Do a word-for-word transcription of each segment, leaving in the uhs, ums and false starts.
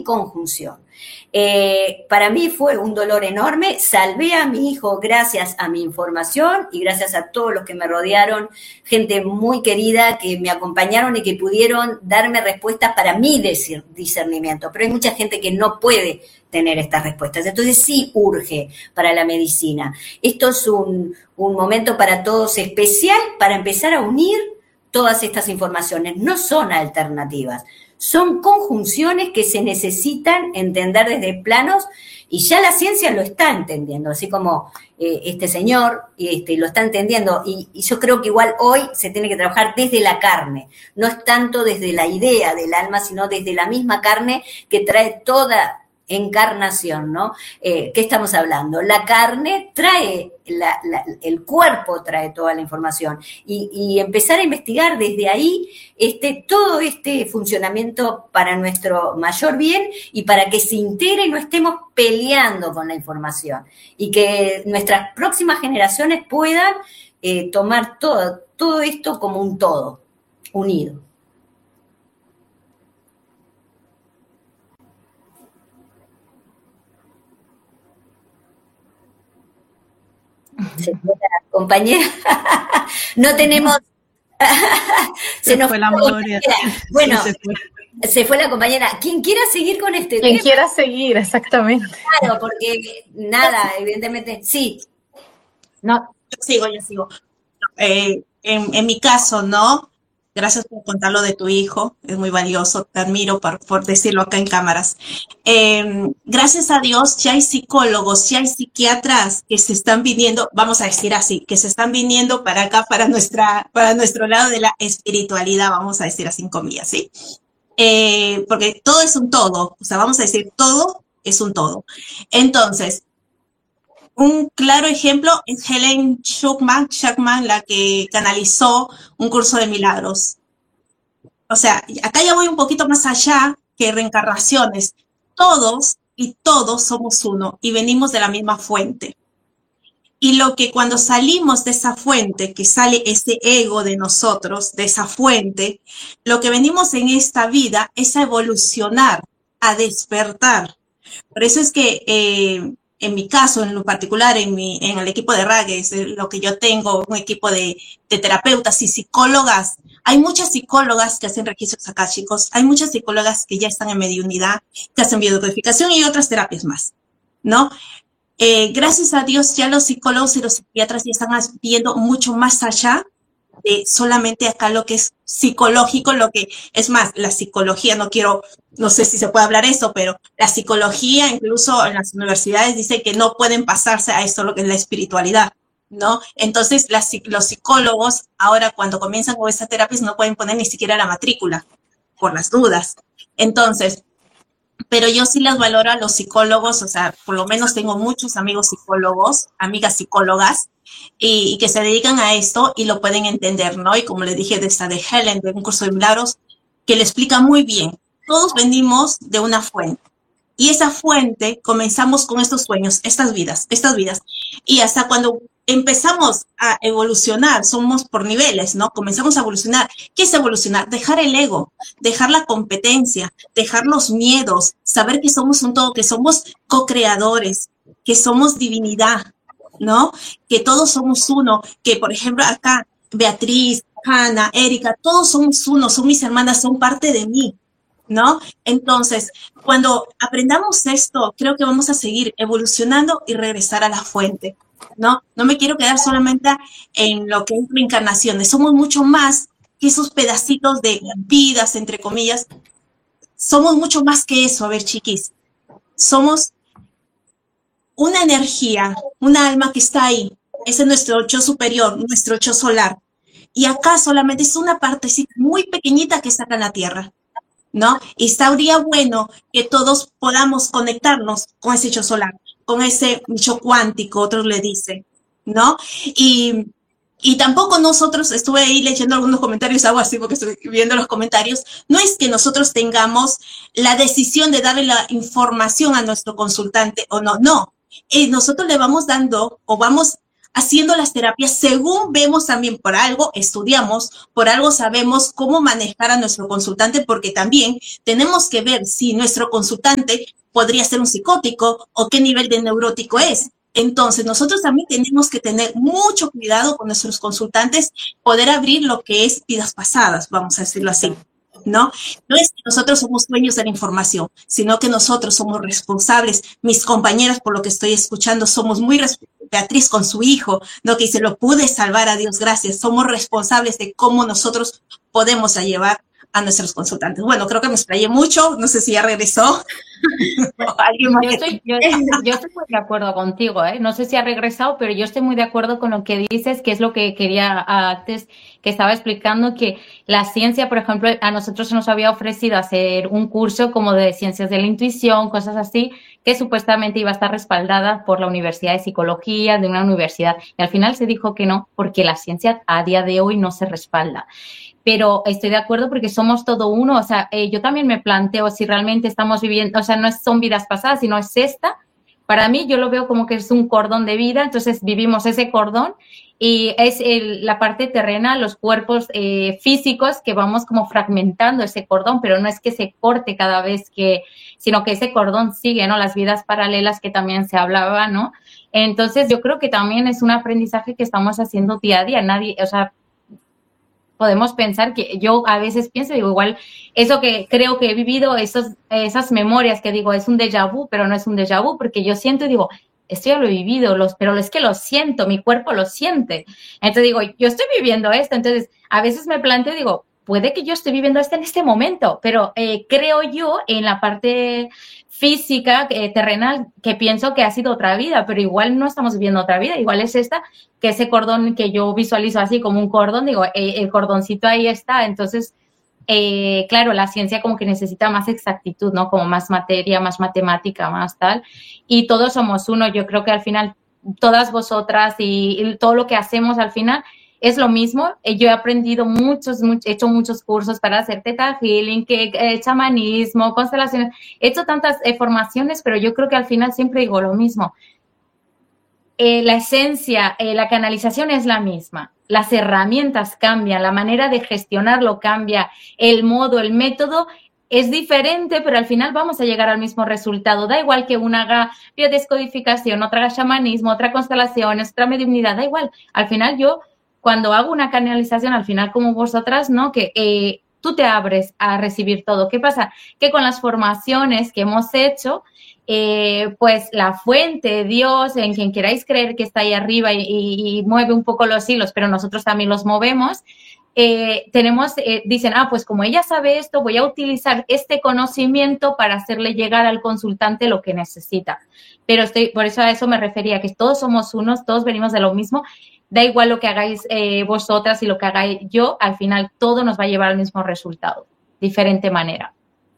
conjunción. Eh, para mí fue un dolor enorme, salvé a mi hijo gracias a mi información y gracias a todos los que me rodearon, gente muy querida que me acompañaron y que pudieron darme respuestas para mi discernimiento, pero hay mucha gente que no puede tener estas respuestas, entonces sí urge para la medicina. Esto es un, un momento para todos especial para empezar a unir todas estas informaciones, no son alternativas. Son conjunciones que se necesitan entender desde planos y ya la ciencia lo está entendiendo, así como eh, este señor este, lo está entendiendo y, y yo creo que igual hoy se tiene que trabajar desde la carne, no es tanto desde la idea del alma, sino desde la misma carne que trae toda encarnación, ¿no? Eh, ¿Qué estamos hablando? La carne trae, la, la, el cuerpo trae toda la información y, y empezar a investigar desde ahí este, todo este funcionamiento para nuestro mayor bien y para que se integre y no estemos peleando con la información y que nuestras próximas generaciones puedan eh, tomar todo, todo esto como un todo, unido. Se fue la compañera. No tenemos. Se, se nos fue la Gloria. Bueno, sí, se, fue. se fue la compañera. Quien quiera seguir con este Quien tema. Quien quiera seguir, exactamente. Claro, porque nada, evidentemente. Sí. No, yo sigo, yo sigo. Eh, en, en mi caso, ¿no? Gracias por contar lo de tu hijo, es muy valioso, te admiro por, por decirlo acá en cámaras. Eh, gracias a Dios ya hay psicólogos, ya hay psiquiatras que se están viniendo, vamos a decir así, que se están viniendo para acá, para, nuestra, para nuestro lado de la espiritualidad, vamos a decir así en comillas, ¿sí? Eh, porque todo es un todo, o sea, vamos a decir todo es un todo. Entonces, un claro ejemplo es Helen Schuckman, Schuckman, la que canalizó un curso de milagros. O sea, acá ya voy un poquito más allá que reencarnaciones. Todos y todos somos uno y venimos de la misma fuente. Y lo que cuando salimos de esa fuente, que sale ese ego de nosotros, de esa fuente, lo que venimos en esta vida es a evolucionar, a despertar. Por eso es que... Eh, en mi caso, en lo particular, en, mi, en el equipo de Ragues, lo que yo tengo, un equipo de, de terapeutas y psicólogas, hay muchas psicólogas que hacen registros acá, chicos, hay muchas psicólogas que ya están en mediunidad, que hacen biodecodificación y otras terapias más, ¿no? Eh, gracias a Dios, ya los psicólogos y los psiquiatras ya están viendo mucho más allá de solamente acá lo que es psicológico, lo que es más, la psicología, no quiero, no sé si se puede hablar eso, pero la psicología, incluso en las universidades, dice que no pueden pasarse a esto, lo que es la espiritualidad, ¿no? Entonces, las, los psicólogos, ahora cuando comienzan con estas terapias, no pueden poner ni siquiera la matrícula, por las dudas. Entonces, pero yo sí las valoro a los psicólogos, o sea, por lo menos tengo muchos amigos psicólogos, amigas psicólogas, y, y que se dedican a esto y lo pueden entender, ¿no? Y como le dije de esta de Helen, de un curso de milagros, que le explica muy bien. Todos venimos de una fuente. Y esa fuente, comenzamos con estos sueños, estas vidas, estas vidas. Y hasta cuando empezamos a evolucionar, somos por niveles, ¿no? Comenzamos a evolucionar. ¿Qué es evolucionar? Dejar el ego, dejar la competencia, dejar los miedos, saber que somos un todo, que somos co-creadores, que somos divinidad, ¿no? Que todos somos uno, que por ejemplo acá, Beatriz, Hanna, Erika, todos somos uno, son mis hermanas, son parte de mí, ¿no? Entonces, cuando aprendamos esto, creo que vamos a seguir evolucionando y regresar a la fuente, ¿no? No me quiero quedar solamente en lo que es reencarnaciones, somos mucho más que esos pedacitos de vidas, entre comillas, somos mucho más que eso, a ver, chiquis, somos una energía, un alma que está ahí, ese es nuestro yo superior, nuestro yo solar, y acá solamente es una partecita muy pequeñita que está acá en la Tierra, ¿no? Y estaría bueno que todos podamos conectarnos con ese yo solar, con ese yo cuántico, otros le dicen, ¿no? Y, y tampoco nosotros, estuve ahí leyendo algunos comentarios, algo así porque estoy viendo los comentarios, no es que nosotros tengamos la decisión de darle la información a nuestro consultante o no, no, eh, nosotros le vamos dando o vamos haciendo las terapias según vemos también, por algo estudiamos, por algo sabemos cómo manejar a nuestro consultante, porque también tenemos que ver si nuestro consultante podría ser un psicótico o qué nivel de neurótico es. Entonces, nosotros también tenemos que tener mucho cuidado con nuestros consultantes, poder abrir lo que es vidas pasadas, vamos a decirlo así, ¿no? No es que nosotros somos dueños de la información, sino que nosotros somos responsables. Mis compañeras, por lo que estoy escuchando, somos muy responsables. Beatriz con su hijo, ¿no? Que dice, lo pude salvar, a Dios gracias. Somos responsables de cómo nosotros podemos llevar a nuestros consultantes. Bueno, creo que me explayé mucho, no sé si ya regresó. ¿Alguien más? Yo, estoy, yo, yo estoy muy de acuerdo contigo, ¿eh? No sé si ha regresado, pero yo estoy muy de acuerdo con lo que dices, que es lo que quería antes, que estaba explicando, que la ciencia, por ejemplo, a nosotros se nos había ofrecido hacer un curso como de ciencias de la intuición, cosas así, que supuestamente iba a estar respaldada por la Universidad de Psicología, de una universidad, y al final se dijo que no, porque la ciencia a día de hoy no se respalda. Pero estoy de acuerdo porque somos todo uno, o sea, eh, yo también me planteo si realmente estamos viviendo, o sea, no son vidas pasadas, sino es esta. Para mí yo lo veo como que es un cordón de vida, entonces vivimos ese cordón y es el, la parte terrena, los cuerpos eh, físicos que vamos como fragmentando ese cordón, pero no es que se corte cada vez que, sino que ese cordón sigue, ¿no? Las vidas paralelas que también se hablaba, ¿no? Entonces yo creo que también es un aprendizaje que estamos haciendo día a día, nadie, o sea, podemos pensar que yo a veces pienso, digo, igual eso que creo que he vivido, esos, esas memorias que digo, es un déjà vu, pero no es un déjà vu, porque yo siento y digo, esto ya lo he vivido, los, pero es que lo siento, mi cuerpo lo siente. Entonces digo, yo estoy viviendo esto, entonces a veces me planteo y digo, puede que yo esté viviendo esto en este momento, pero eh, creo yo en la parte física, eh, terrenal, que pienso que ha sido otra vida, pero igual no estamos viviendo otra vida, igual es esta, que ese cordón que yo visualizo así como un cordón, digo, eh, el cordoncito ahí está, entonces, eh, claro, la ciencia como que necesita más exactitud, ¿no? Como más materia, más matemática, más tal, y todos somos uno, yo creo que al final, todas vosotras y, y todo lo que hacemos al final, es lo mismo. Yo he aprendido muchos, much, he hecho muchos cursos para hacer Theta Healing, que, eh, chamanismo, constelaciones. He hecho tantas eh, formaciones, pero yo creo que al final siempre digo lo mismo. Eh, la esencia, eh, la canalización es la misma. Las herramientas cambian, la manera de gestionarlo cambia, el modo, el método es diferente, pero al final vamos a llegar al mismo resultado. Da igual que una haga biodescodificación, otra haga chamanismo, otra constelaciones, otra mediunidad, da igual. Al final yo... Cuando hago una canalización, al final como vosotras, ¿no? Que eh, tú te abres a recibir todo. ¿Qué pasa? Que con las formaciones que hemos hecho, eh, pues la fuente, Dios, en quien queráis creer que está ahí arriba y, y, y mueve un poco los hilos, pero nosotros también los movemos, eh, tenemos, eh, dicen, ah, pues como ella sabe esto, voy a utilizar este conocimiento para hacerle llegar al consultante lo que necesita. Pero estoy, por eso a eso me refería, que todos somos unos, todos venimos de lo mismo. Da igual lo que hagáis eh, vosotras y lo que hagáis yo, al final todo nos va a llevar al mismo resultado, diferente manera.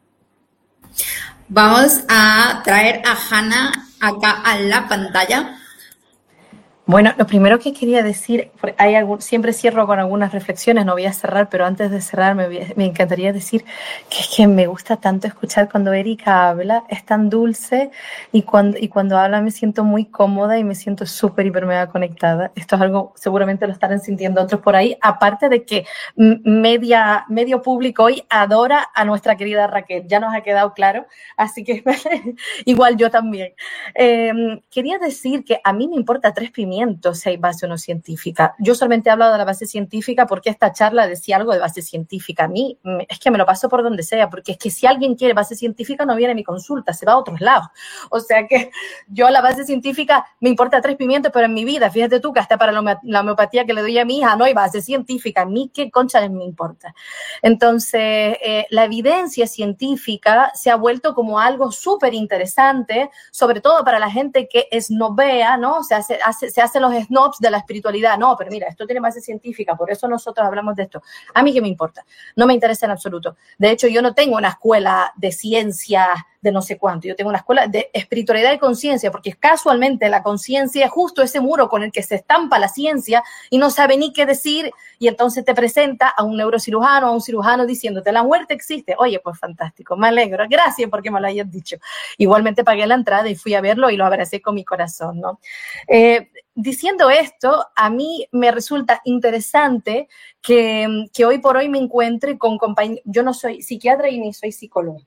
Vamos a traer a Hanna acá a la pantalla. Bueno, lo primero que quería decir, hay algún, siempre cierro con algunas reflexiones, no voy a cerrar, pero antes de cerrar me, me encantaría decir que, que me gusta tanto escuchar cuando Erika habla, es tan dulce y cuando, y cuando habla me siento muy cómoda y me siento súper, hiper, mega conectada. Esto es algo, seguramente lo estarán sintiendo otros por ahí, aparte de que media, medio público hoy adora a nuestra querida Raquel, ya nos ha quedado claro, así que igual yo también. Eh, quería decir que a mí me importa tres pimientos si hay base o no científica. Yo solamente he hablado de la base científica porque esta charla decía algo de base científica. A mí es que me lo paso por donde sea, porque es que si alguien quiere base científica no viene a mi consulta, se va a otros lados. O sea que yo la base científica me importa tres pimientos, pero en mi vida, fíjate tú que hasta para la homeopatía que le doy a mi hija no hay base científica. A mí qué concha me importa. Entonces, eh, la evidencia científica se ha vuelto como algo súper interesante, sobre todo para la gente que esnobea, ¿no? Se hace, hace, se hace los snobs de la espiritualidad. No, pero mira, esto tiene base científica, por eso nosotros hablamos de esto. A mí qué me importa, no me interesa en absoluto. De hecho, yo no tengo una escuela de ciencia de no sé cuánto. Yo tengo una escuela de espiritualidad y conciencia, porque casualmente la conciencia es justo ese muro con el que se estampa la ciencia y no sabe ni qué decir, y entonces te presenta a un neurocirujano, a un cirujano diciéndote la muerte existe. Oye, pues fantástico, me alegro, gracias porque me lo hayas dicho. Igualmente pagué la entrada y fui a verlo y lo abracé con mi corazón, ¿no? Eh, diciendo esto, a mí me resulta interesante que, que hoy por hoy me encuentre con compañeros. Yo no soy psiquiatra y ni soy psicóloga.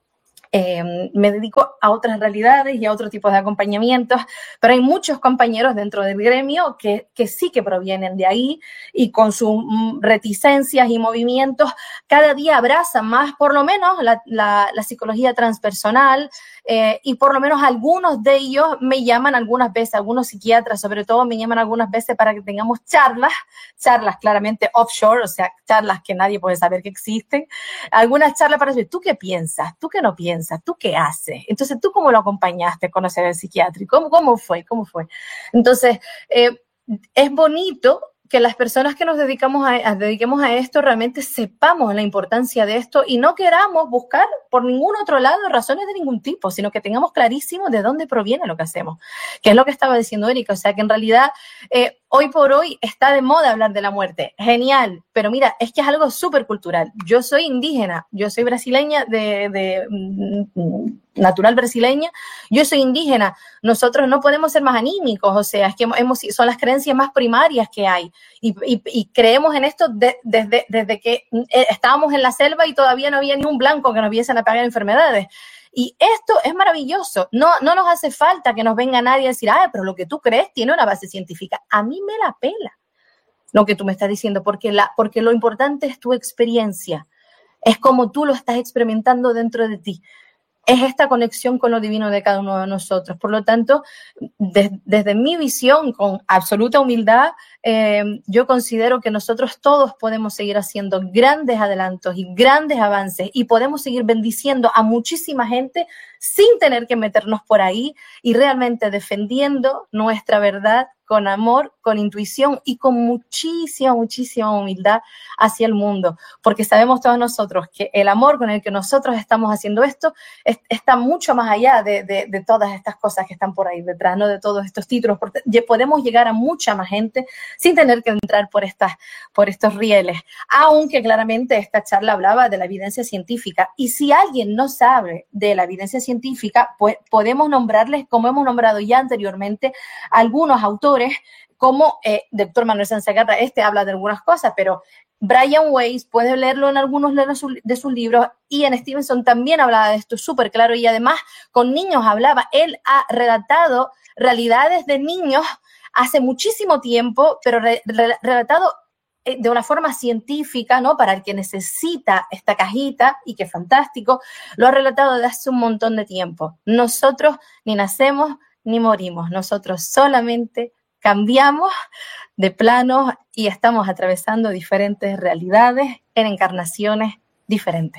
Eh, me dedico a otras realidades y a otro tipo de acompañamientos, pero hay muchos compañeros dentro del gremio que, que sí que provienen de ahí y con sus reticencias y movimientos cada día abrazan más, por lo menos, la, la, la psicología transpersonal, eh, y por lo menos algunos de ellos me llaman algunas veces, algunos psiquiatras sobre todo me llaman algunas veces para que tengamos charlas, charlas claramente offshore, o sea, charlas que nadie puede saber que existen, algunas charlas para decir, ¿tú qué piensas? ¿Tú qué no piensas? ¿Tú qué haces? Entonces, ¿tú cómo lo acompañaste a conocer al psiquiátrico? ¿Cómo, cómo fue? ¿Cómo fue? Entonces, eh, es bonito que las personas que nos dedicamos a, a, dediquemos a esto realmente sepamos la importancia de esto y no queramos buscar por ningún otro lado razones de ningún tipo, sino que tengamos clarísimo de dónde proviene lo que hacemos, que es lo que estaba diciendo Erika. O sea, que en realidad eh, hoy por hoy está de moda hablar de la muerte. Genial, pero mira, es que es algo súper cultural. Yo soy indígena, yo soy brasileña, de, de mm, natural brasileña, yo soy indígena. Nosotros no podemos ser más anímicos, o sea, es que hemos, son las creencias más primarias que hay y, y, y creemos en esto de, desde, desde que estábamos en la selva y todavía no había ni un blanco que nos viesen a pagar enfermedades. Y esto es maravilloso. No, no nos hace falta que nos venga nadie a decir, ah, pero lo que tú crees tiene una base científica. A mí me la pela lo que tú me estás diciendo, porque, la, porque lo importante es tu experiencia. Es como tú lo estás experimentando dentro de ti. Es esta conexión con lo divino de cada uno de nosotros. Por lo tanto, de, desde mi visión, con absoluta humildad, eh, yo considero que nosotros todos podemos seguir haciendo grandes adelantos y grandes avances y podemos seguir bendiciendo a muchísima gente sin tener que meternos por ahí y realmente defendiendo nuestra verdad con amor, con intuición y con muchísima, muchísima humildad hacia el mundo, porque sabemos todos nosotros que el amor con el que nosotros estamos haciendo esto es, está mucho más allá de, de, de todas estas cosas que están por ahí detrás, ¿no? De todos estos títulos, porque podemos llegar a mucha más gente sin tener que entrar por, estas, por estos rieles, aunque claramente esta charla hablaba de la evidencia científica, y si alguien no sabe de la evidencia científica, pues podemos nombrarles, como hemos nombrado ya anteriormente, algunos autores como eh, doctor Manuel Sansegarra. Este habla de algunas cosas, pero Brian Weiss, puede leerlo en algunos de sus, de sus libros. Ian Stevenson también hablaba de esto súper claro y además con niños hablaba. Él ha relatado realidades de niños hace muchísimo tiempo, pero re, re, relatado de una forma científica, ¿no? Para el que necesita esta cajita, y que fantástico, lo ha relatado desde hace un montón de tiempo. Nosotros ni nacemos ni morimos, nosotros solamente cambiamos de plano y estamos atravesando diferentes realidades en encarnaciones diferentes.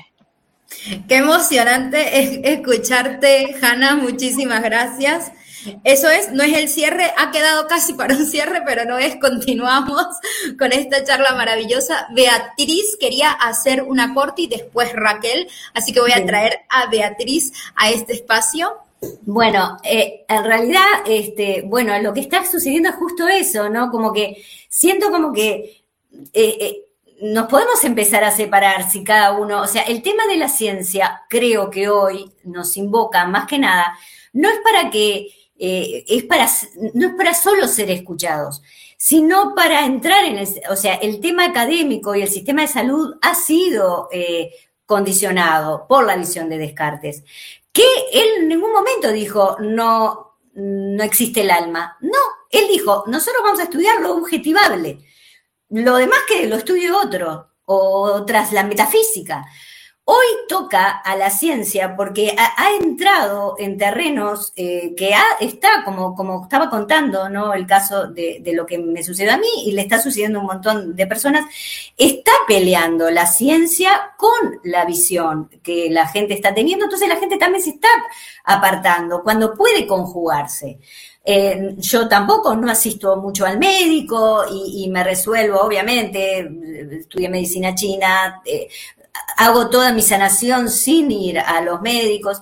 Qué emocionante escucharte, Hanna, muchísimas gracias. Eso es, no es el cierre, ha quedado casi para un cierre, pero no es, continuamos con esta charla maravillosa. Beatriz quería hacer una corte y después Raquel, así que voy a traer a Beatriz a este espacio. Bueno, eh, en realidad, este, bueno, lo que está sucediendo es justo eso, ¿no? Como que siento como que eh, eh, nos podemos empezar a separar si cada uno, o sea, el tema de la ciencia creo que hoy nos invoca más que nada, no es para que, eh, es para, no es para solo ser escuchados, sino para entrar en el, o sea, el tema académico y el sistema de salud ha sido eh, condicionado por la visión de Descartes. Que él en ningún momento dijo, no, no existe el alma. No, él dijo, nosotros vamos a estudiar lo objetivable. Lo demás que lo estudie otro, o tras la metafísica. Hoy toca a la ciencia porque ha, ha entrado en terrenos eh, que ha, está, como, como estaba contando, ¿no? El caso de, de lo que me sucedió a mí y le está sucediendo a un montón de personas, está peleando la ciencia con la visión que la gente está teniendo, entonces la gente también se está apartando cuando puede conjugarse. Eh, yo tampoco no asisto mucho al médico y, y me resuelvo, obviamente, estudié medicina china, eh, hago toda mi sanación sin ir a los médicos,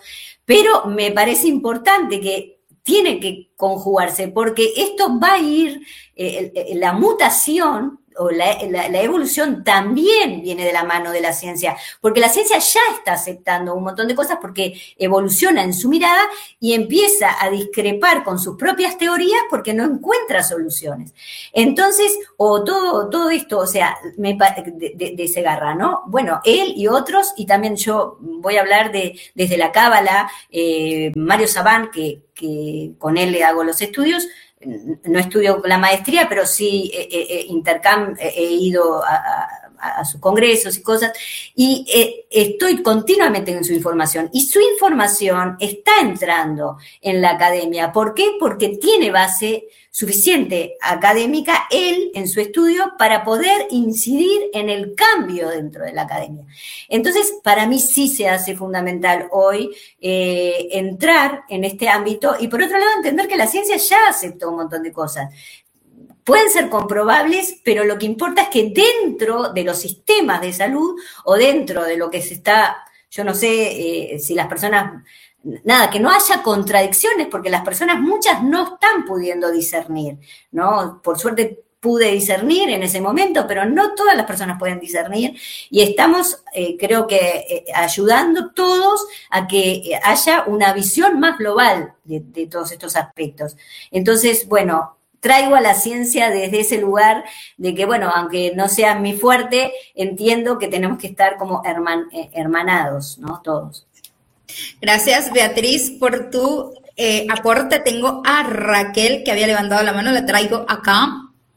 pero me parece importante que tiene que conjugarse, porque esto va a ir, eh, la mutación o la, la, la evolución también viene de la mano de la ciencia, porque la ciencia ya está aceptando un montón de cosas porque evoluciona en su mirada y empieza a discrepar con sus propias teorías porque no encuentra soluciones. Entonces, o todo, todo esto, o sea, me, de, de, de Segarra, ¿no? Bueno, él y otros, y también yo voy a hablar de desde la Cábala, eh, Mario Sabán, que, que con él le hago los estudios. No estudio la maestría, pero sí eh, eh, intercam eh, he ido a, a, a sus congresos y cosas, y eh, estoy continuamente en su información, y su información está entrando en la academia. ¿Por qué? Porque tiene base suficiente académica él en su estudio para poder incidir en el cambio dentro de la academia. Entonces, para mí sí se hace fundamental hoy eh, entrar en este ámbito y, por otro lado, entender que la ciencia ya aceptó un montón de cosas. Pueden ser comprobables, pero lo que importa es que dentro de los sistemas de salud o dentro de lo que se está, yo no sé eh, si las personas... Nada, que no haya contradicciones, porque las personas, muchas no están pudiendo discernir, ¿no? Por suerte pude discernir en ese momento, pero no todas las personas pueden discernir, y estamos, eh, creo que, eh, ayudando todos a que haya una visión más global de, de todos estos aspectos. Entonces, bueno, traigo a la ciencia desde ese lugar de que, bueno, aunque no sea mi fuerte, entiendo que tenemos que estar como herman, eh, hermanados, ¿no? Todos. Gracias, Beatriz, por tu eh, aporte. Tengo a Raquel, que había levantado la mano, la traigo acá.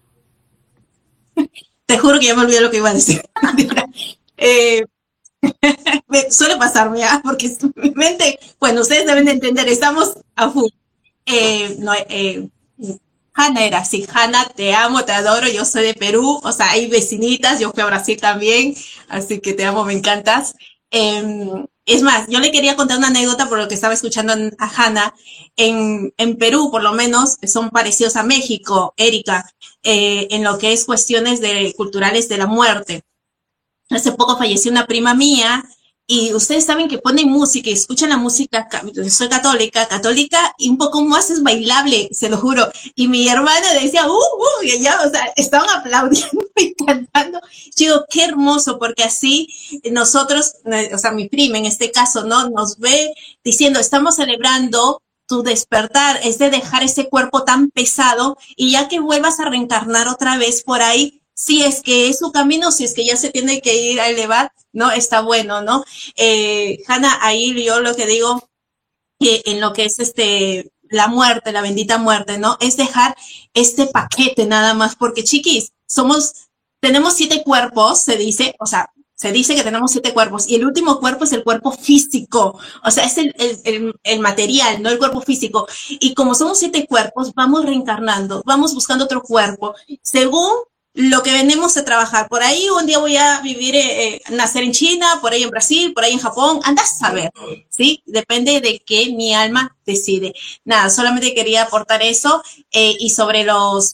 Te juro que ya me olvidé lo que iba a decir. eh, me suele pasarme, ¿ah? Porque mi mente, bueno, ustedes deben de entender, estamos a full. Eh, no, eh, Hanna era así, Hanna, te amo, te adoro, yo soy de Perú, o sea, hay vecinitas, yo fui a Brasil también, así que te amo, me encantas. Eh, es más, yo le quería contar una anécdota por lo que estaba escuchando a Hanna. En, en Perú, por lo menos, son parecidos a México, Erika, eh, en lo que es cuestiones de, culturales de la muerte. Hace poco falleció una prima mía y ustedes saben que ponen música y escuchan la música, soy católica, católica, y un poco más es bailable, se lo juro. Y mi hermana decía, uh, uh, y allá, o sea, estaban aplaudiendo y cantando. Yo digo, qué hermoso, porque así nosotros, o sea, mi prima en este caso, ¿no? Nos ve diciendo, estamos celebrando tu despertar, es de dejar ese cuerpo tan pesado, y ya que vuelvas a reencarnar otra vez por ahí, si es que es su camino, si es que ya se tiene que ir a elevar, ¿no? Está bueno, ¿no? Eh, Hanna, ahí yo lo que digo, que en lo que es este, la muerte, la bendita muerte, ¿no? Es dejar este paquete nada más, porque chiquis, somos, tenemos siete cuerpos, se dice, o sea, se dice que tenemos siete cuerpos, y el último cuerpo es el cuerpo físico, o sea, es el, el, el, el material, no el cuerpo físico. Y como somos siete cuerpos, vamos reencarnando, vamos buscando otro cuerpo, según lo que venimos a trabajar. Por ahí un día voy a vivir, eh, nacer en China, por ahí en Brasil, por ahí en Japón, anda a saber, ¿sí? Depende de qué mi alma decide. Nada, solamente quería aportar eso, eh, y sobre los,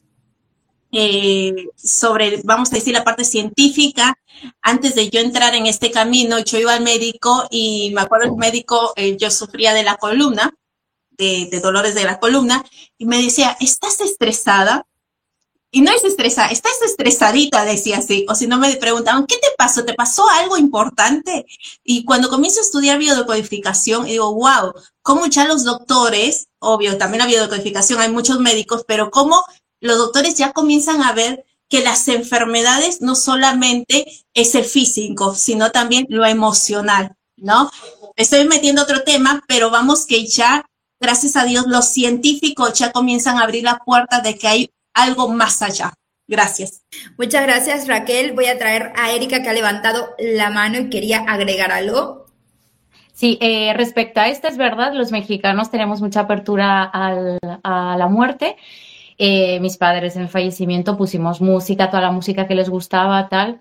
eh, sobre, vamos a decir, la parte científica. Antes de yo entrar en este camino, yo iba al médico y me acuerdo el médico, eh, yo sufría de la columna, de, de dolores de la columna, y me decía, ¿estás estresada? Y no es estresada, estás estresadita, decía así. O si no me preguntaban, ¿qué te pasó? ¿Te pasó algo importante? Y cuando comienzo a estudiar biodecodificación, digo, wow, cómo ya los doctores, obvio, también la biodecodificación, hay muchos médicos, pero cómo los doctores ya comienzan a ver que las enfermedades no solamente es el físico, sino también lo emocional, ¿no? Estoy metiendo otro tema, pero vamos que ya, gracias a Dios, los científicos ya comienzan a abrir la puerta de que hay algo más allá. Gracias. Muchas gracias, Raquel. Voy a traer a Erika, que ha levantado la mano y quería agregar algo. Sí, eh, respecto a esto, es verdad, los mexicanos tenemos mucha apertura al, a la muerte. Eh, mis padres en el fallecimiento pusimos música, toda la música que les gustaba, tal.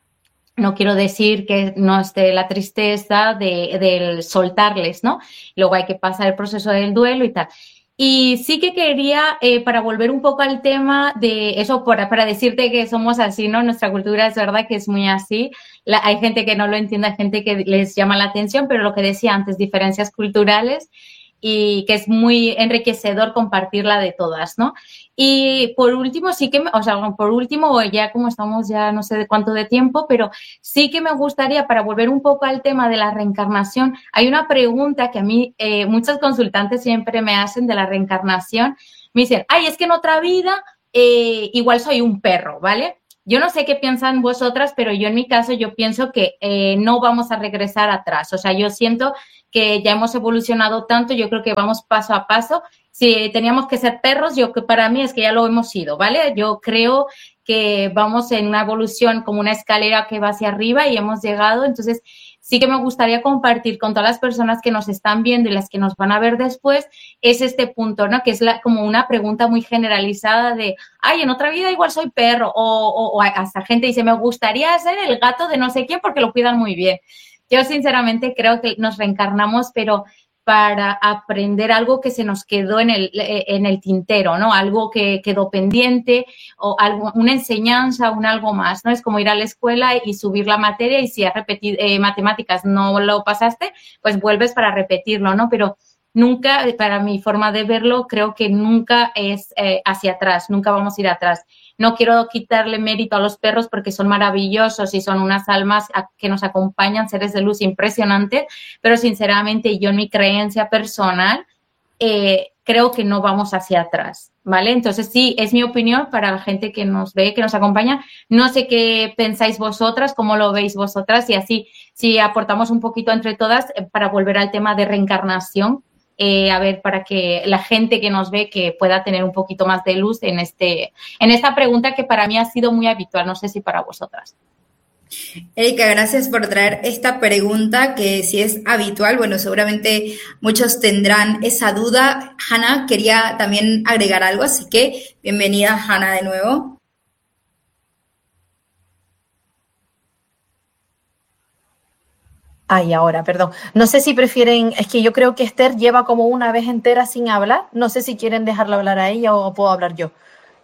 No quiero decir que no esté la tristeza de, del soltarles, ¿no? Luego hay que pasar el proceso del duelo y tal. Y sí que quería, eh, para volver un poco al tema de eso, para, para decirte que somos así, ¿no? Nuestra cultura es verdad que es muy así. La, hay gente que no lo entiende, hay gente que les llama la atención, pero lo que decía antes, diferencias culturales, y que es muy enriquecedor compartirla de todas, ¿no? Y por último, sí que, o sea, por último, ya como estamos ya no sé de cuánto de tiempo, pero sí que me gustaría, para volver un poco al tema de la reencarnación, hay una pregunta que a mí eh, muchos consultantes siempre me hacen de la reencarnación. Me dicen, ay, es que en otra vida eh, igual soy un perro, ¿vale? Yo no sé qué piensan vosotras, pero yo en mi caso yo pienso que eh, no vamos a regresar atrás. O sea, yo siento que ya hemos evolucionado tanto, yo creo que vamos paso a paso. Si teníamos que ser perros, yo que para mí es que ya lo hemos sido, ¿vale? Yo creo que vamos en una evolución como una escalera que va hacia arriba y hemos llegado. Entonces, sí que me gustaría compartir con todas las personas que nos están viendo y las que nos van a ver después, es este punto, ¿no? Que es la, como una pregunta muy generalizada de, ay, en otra vida igual soy perro, o, o, o hasta gente dice, me gustaría ser el gato de no sé quién porque lo cuidan muy bien. Yo sinceramente creo que nos reencarnamos, pero para aprender algo que se nos quedó en el, en el tintero, ¿no? Algo que quedó pendiente o algo, una enseñanza, un algo más, ¿no? Es como ir a la escuela y subir la materia y si has repetido eh, matemáticas no lo pasaste, pues vuelves para repetirlo, ¿no? Pero nunca, para mi forma de verlo, creo que nunca es eh, hacia atrás, nunca vamos a ir atrás. No quiero quitarle mérito a los perros porque son maravillosos y son unas almas que nos acompañan, seres de luz impresionantes, pero sinceramente yo en mi creencia personal eh, creo que no vamos hacia atrás, ¿vale? Entonces sí, es mi opinión para la gente que nos ve, que nos acompaña. No sé qué pensáis vosotras, cómo lo veis vosotras y así si aportamos un poquito entre todas eh, para volver al tema de reencarnación. Eh, a ver, para que la gente que nos ve que pueda tener un poquito más de luz en este, en esta pregunta que para mí ha sido muy habitual, no sé si para vosotras. Erika, gracias por traer esta pregunta que si es habitual, bueno, seguramente muchos tendrán esa duda. Hanna quería también agregar algo, así que bienvenida Hanna de nuevo. Ay, ahora, perdón. No sé si prefieren, es que yo creo que Esther lleva como una vez entera sin hablar. No sé si quieren dejarla hablar a ella o puedo hablar yo.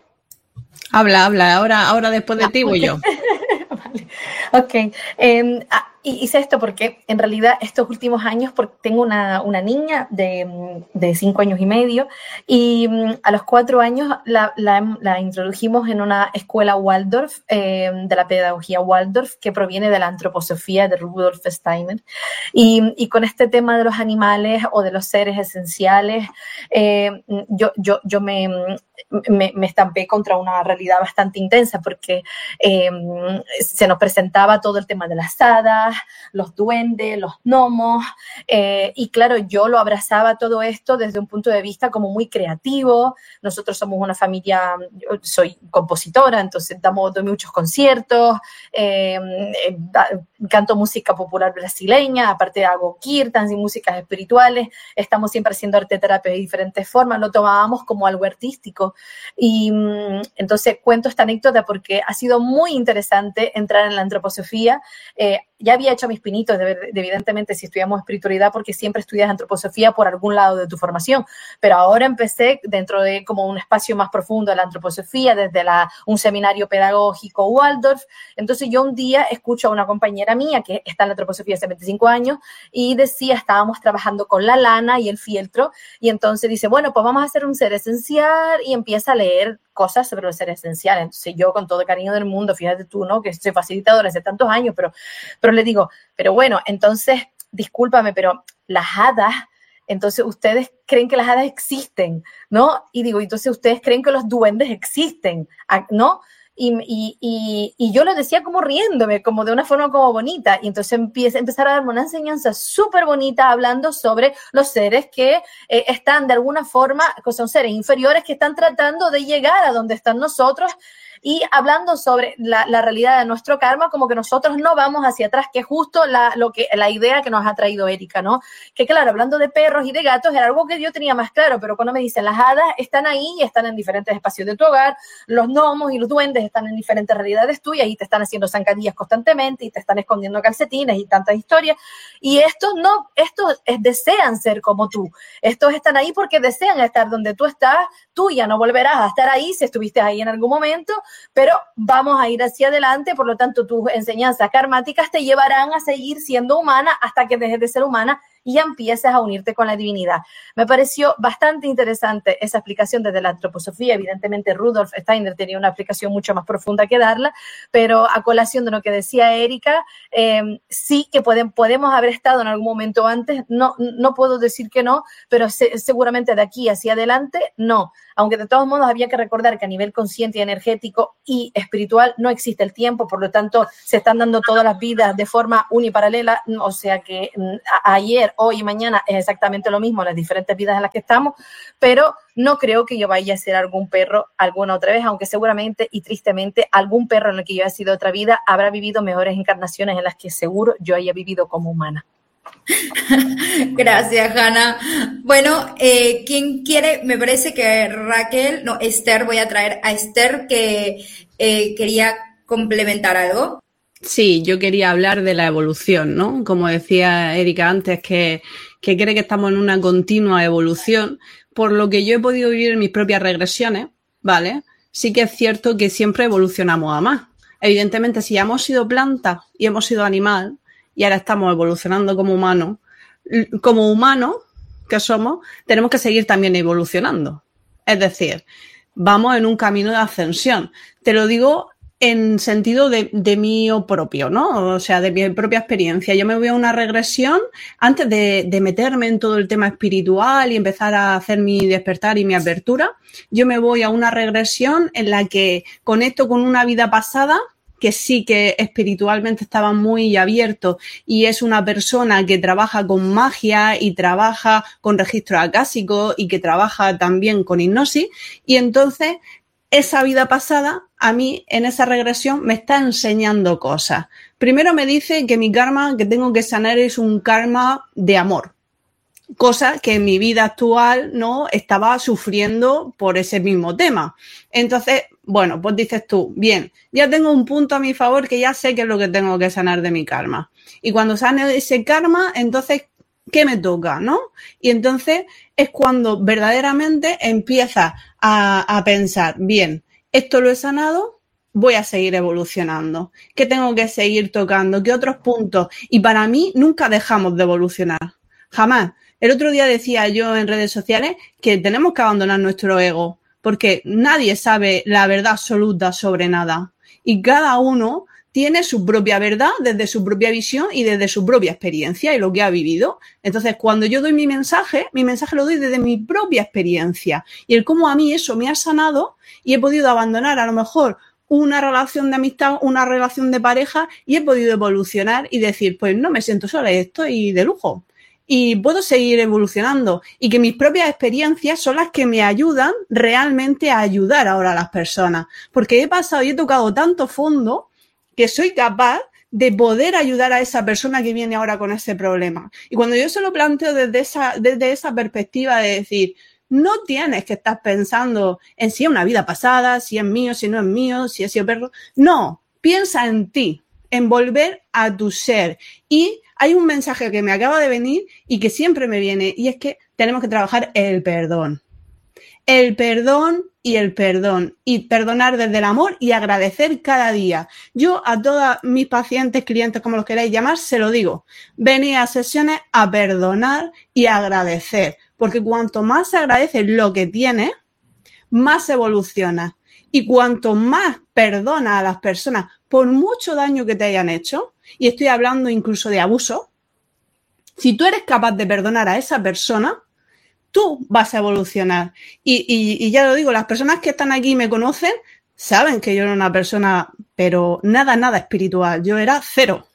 Habla, habla. Ahora, ahora después de ah, ti voy okay. yo. Vale. Ok. Eh, ah, hice esto porque en realidad estos últimos años, porque tengo una, una niña de, de cinco años y medio y a los cuatro años la, la, la introdujimos en una escuela Waldorf, eh, de la pedagogía Waldorf, que proviene de la antroposofía de Rudolf Steiner. Y, y con este tema de los animales o de los seres esenciales, eh, yo, yo, yo me, me, me estampé contra una realidad bastante intensa porque eh, se nos presentaba todo el tema de las hadas, los duendes, los gnomos, eh, y claro, yo lo abrazaba todo esto desde un punto de vista como muy creativo. Nosotros somos una familia, yo soy compositora, entonces damos, doy muchos conciertos, eh, eh, canto música popular brasileña, aparte hago kirtans y músicas espirituales, estamos siempre haciendo arte terapia de diferentes formas, lo tomábamos como algo artístico. Y entonces cuento esta anécdota porque ha sido muy interesante entrar en la antroposofía. Eh, ya había hecho mis pinitos, de, de, evidentemente, si estudiamos espiritualidad, porque siempre estudias antroposofía por algún lado de tu formación, pero ahora empecé dentro de como un espacio más profundo de la antroposofía, desde la, un seminario pedagógico Waldorf. Entonces yo un día escucho a una compañera mía que está en la antroposofía hace veinticinco años y decía, estábamos trabajando con la lana y el fieltro, y entonces dice, bueno, pues vamos a hacer un ser esencial, y empieza a leer cosas sobre los seres esenciales. Entonces yo, con todo el cariño del mundo, fíjate tú, ¿no? Que soy facilitadora hace tantos años, pero, pero le digo, pero bueno, entonces, discúlpame, pero las hadas, entonces ustedes creen que las hadas existen, ¿no? Y digo, entonces ustedes creen que los duendes existen, ¿no? Y, y, y, y yo lo decía como riéndome, como de una forma como bonita, y entonces empieza a empezar a darme una enseñanza súper bonita hablando sobre los seres que eh, están de alguna forma, que son seres inferiores que están tratando de llegar a donde están nosotros, y hablando sobre la, la realidad de nuestro karma, como que nosotros no vamos hacia atrás, que es justo la, lo que, la idea que nos ha traído Erika, ¿no? Que claro, hablando de perros y de gatos, era algo que yo tenía más claro, pero cuando me dicen las hadas están ahí y están en diferentes espacios de tu hogar, los gnomos y los duendes están en diferentes realidades tuyas y te están haciendo zancadillas constantemente y te están escondiendo calcetines y tantas historias, y estos no, estos desean ser como tú, estos están ahí porque desean estar donde tú estás, tú ya no volverás a estar ahí si estuviste ahí en algún momento, pero vamos a ir hacia adelante, por lo tanto tus enseñanzas karmáticas te llevarán a seguir siendo humana hasta que dejes de ser humana y ya empieces a unirte con la divinidad. Me pareció bastante interesante esa explicación desde la antroposofía. Evidentemente Rudolf Steiner tenía una explicación mucho más profunda que darla, pero a colación de lo que decía Erika, eh, sí que pueden, podemos haber estado en algún momento antes, no, no puedo decir que no, pero se, seguramente de aquí hacia adelante no. Aunque de todos modos había que recordar que a nivel consciente y energético y espiritual no existe el tiempo, por lo tanto se están dando todas las vidas de forma uniparalela, o sea que a, ayer, hoy y mañana es exactamente lo mismo, las diferentes vidas en las que estamos, pero no creo que yo vaya a ser algún perro alguna otra vez, aunque seguramente y tristemente algún perro en el que yo haya sido otra vida habrá vivido mejores encarnaciones en las que seguro yo haya vivido como humana. Gracias, Hanna. Bueno, eh, ¿quién quiere? Me parece que Raquel, no, Esther, voy a traer a Esther que eh, quería complementar algo. Sí, yo quería hablar de la evolución, ¿no? Como decía Erika antes, que, que cree que estamos en una continua evolución, por lo que yo he podido vivir en mis propias regresiones, ¿vale? Sí que es cierto que siempre evolucionamos a más. Evidentemente, si ya hemos sido planta y hemos sido animal, y ahora estamos evolucionando como humanos, como humanos que somos, tenemos que seguir también evolucionando. Es decir, vamos en un camino de ascensión. Te lo digo en sentido de, de mío propio, ¿no? O sea, de mi propia experiencia. Yo me voy a una regresión antes de, de meterme en todo el tema espiritual y empezar a hacer mi despertar y mi apertura. Yo me voy a una regresión en la que conecto con una vida pasada que sí que espiritualmente estaba muy abierto y es una persona que trabaja con magia y trabaja con registros acásicos y que trabaja también con hipnosis, y entonces esa vida pasada a mí en esa regresión me está enseñando cosas. Primero me dice que mi karma que tengo que sanar es un karma de amor, cosa que en mi vida actual no estaba sufriendo por ese mismo tema. Entonces, bueno, pues dices tú, bien, ya tengo un punto a mi favor que ya sé qué es lo que tengo que sanar de mi karma. Y cuando sane ese karma, entonces, ¿qué me toca, no? Y entonces es cuando verdaderamente empiezas a, a pensar, bien, esto lo he sanado, voy a seguir evolucionando. ¿Qué tengo que seguir tocando? ¿Qué otros puntos? Y para mí nunca dejamos de evolucionar. Jamás. El otro día decía yo en redes sociales que tenemos que abandonar nuestro ego, porque nadie sabe la verdad absoluta sobre nada. Y cada uno tiene su propia verdad desde su propia visión y desde su propia experiencia y lo que ha vivido. Entonces, cuando yo doy mi mensaje, mi mensaje lo doy desde mi propia experiencia. Y el cómo a mí eso me ha sanado y he podido abandonar a lo mejor una relación de amistad, una relación de pareja, y he podido evolucionar y decir, pues no me siento sola, estoy de lujo. Y puedo seguir evolucionando y que mis propias experiencias son las que me ayudan realmente a ayudar ahora a las personas. Porque he pasado y he tocado tanto fondo que soy capaz de poder ayudar a esa persona que viene ahora con ese problema. Y cuando yo se lo planteo desde esa, desde esa perspectiva de decir, no tienes que estar pensando en si es una vida pasada, si es mío, si no es mío, si he sido perro. No, piensa en ti, en volver a tu ser. Y hay un mensaje que me acaba de venir y que siempre me viene, y es que tenemos que trabajar el perdón. El perdón y el perdón. Y perdonar desde el amor y agradecer cada día. Yo a todas mis pacientes, clientes, como los queráis llamar, se lo digo. Venid a sesiones a perdonar y a agradecer. Porque cuanto más se agradece lo que tienes, más evoluciona. Y cuanto más perdona a las personas por mucho daño que te hayan hecho, y estoy hablando incluso de abuso, si tú eres capaz de perdonar a esa persona, tú vas a evolucionar. Y, y, y ya lo digo, las personas que están aquí y me conocen saben que yo era una persona, pero nada, nada espiritual. Yo era cero.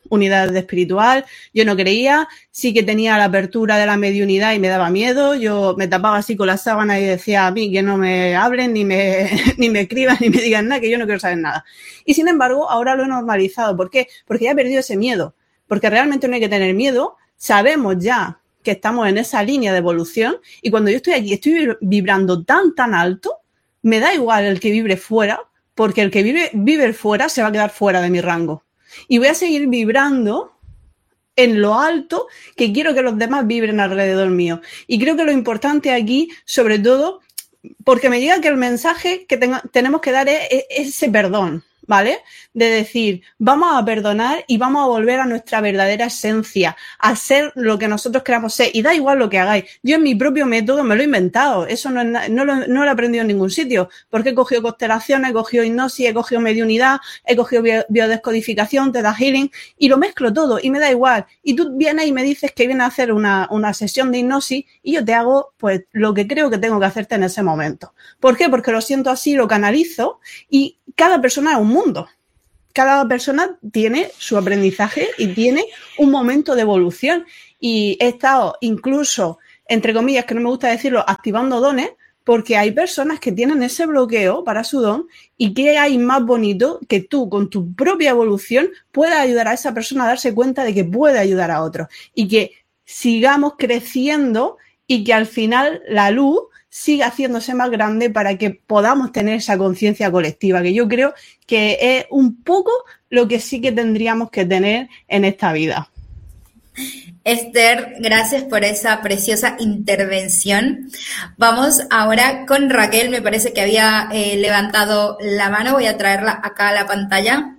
unidades de espiritual, yo no creía, sí que tenía la apertura de la mediunidad y me daba miedo, yo me tapaba así con la sábana y decía a mí que no me hablen, ni me, ni me escriban, ni me digan nada, que yo no quiero saber nada. Y sin embargo, ahora lo he normalizado. ¿Por qué? Porque ya he perdido ese miedo, porque realmente no hay que tener miedo, sabemos ya que estamos en esa línea de evolución y cuando yo estoy aquí, estoy vibrando tan, tan alto, me da igual el que vibre fuera, porque el que vive, vive fuera se va a quedar fuera de mi rango. Y voy a seguir vibrando en lo alto que quiero que los demás vibren alrededor mío. Y creo que lo importante aquí, sobre todo, porque me llega que el mensaje que tenga, tenemos que dar es, es ese perdón, ¿vale? De decir, vamos a perdonar y vamos a volver a nuestra verdadera esencia, a ser lo que nosotros queramos ser. Y da igual lo que hagáis. Yo en mi propio método me lo he inventado. Eso no, es, no, lo, no lo he aprendido en ningún sitio. Porque he cogido constelaciones, he cogido hipnosis, he cogido mediunidad, he cogido bio, biodescodificación, Theta Healing y lo mezclo todo y me da igual. Y tú vienes y me dices que vienes a hacer una, una sesión de hipnosis y yo te hago pues lo que creo que tengo que hacerte en ese momento. ¿Por qué? Porque lo siento así, lo canalizo y cada persona es un mundo. Cada persona tiene su aprendizaje y tiene un momento de evolución. Y he estado incluso, entre comillas, que no me gusta decirlo, activando dones, porque hay personas que tienen ese bloqueo para su don y qué hay más bonito que tú, con tu propia evolución, puedas ayudar a esa persona a darse cuenta de que puede ayudar a otros. Y que sigamos creciendo y que al final la luz siga haciéndose más grande para que podamos tener esa conciencia colectiva, que yo creo que es un poco lo que sí que tendríamos que tener en esta vida. Esther, gracias por esa preciosa intervención. Vamos ahora con Raquel, me parece que había eh, levantado la mano, voy a traerla acá a la pantalla.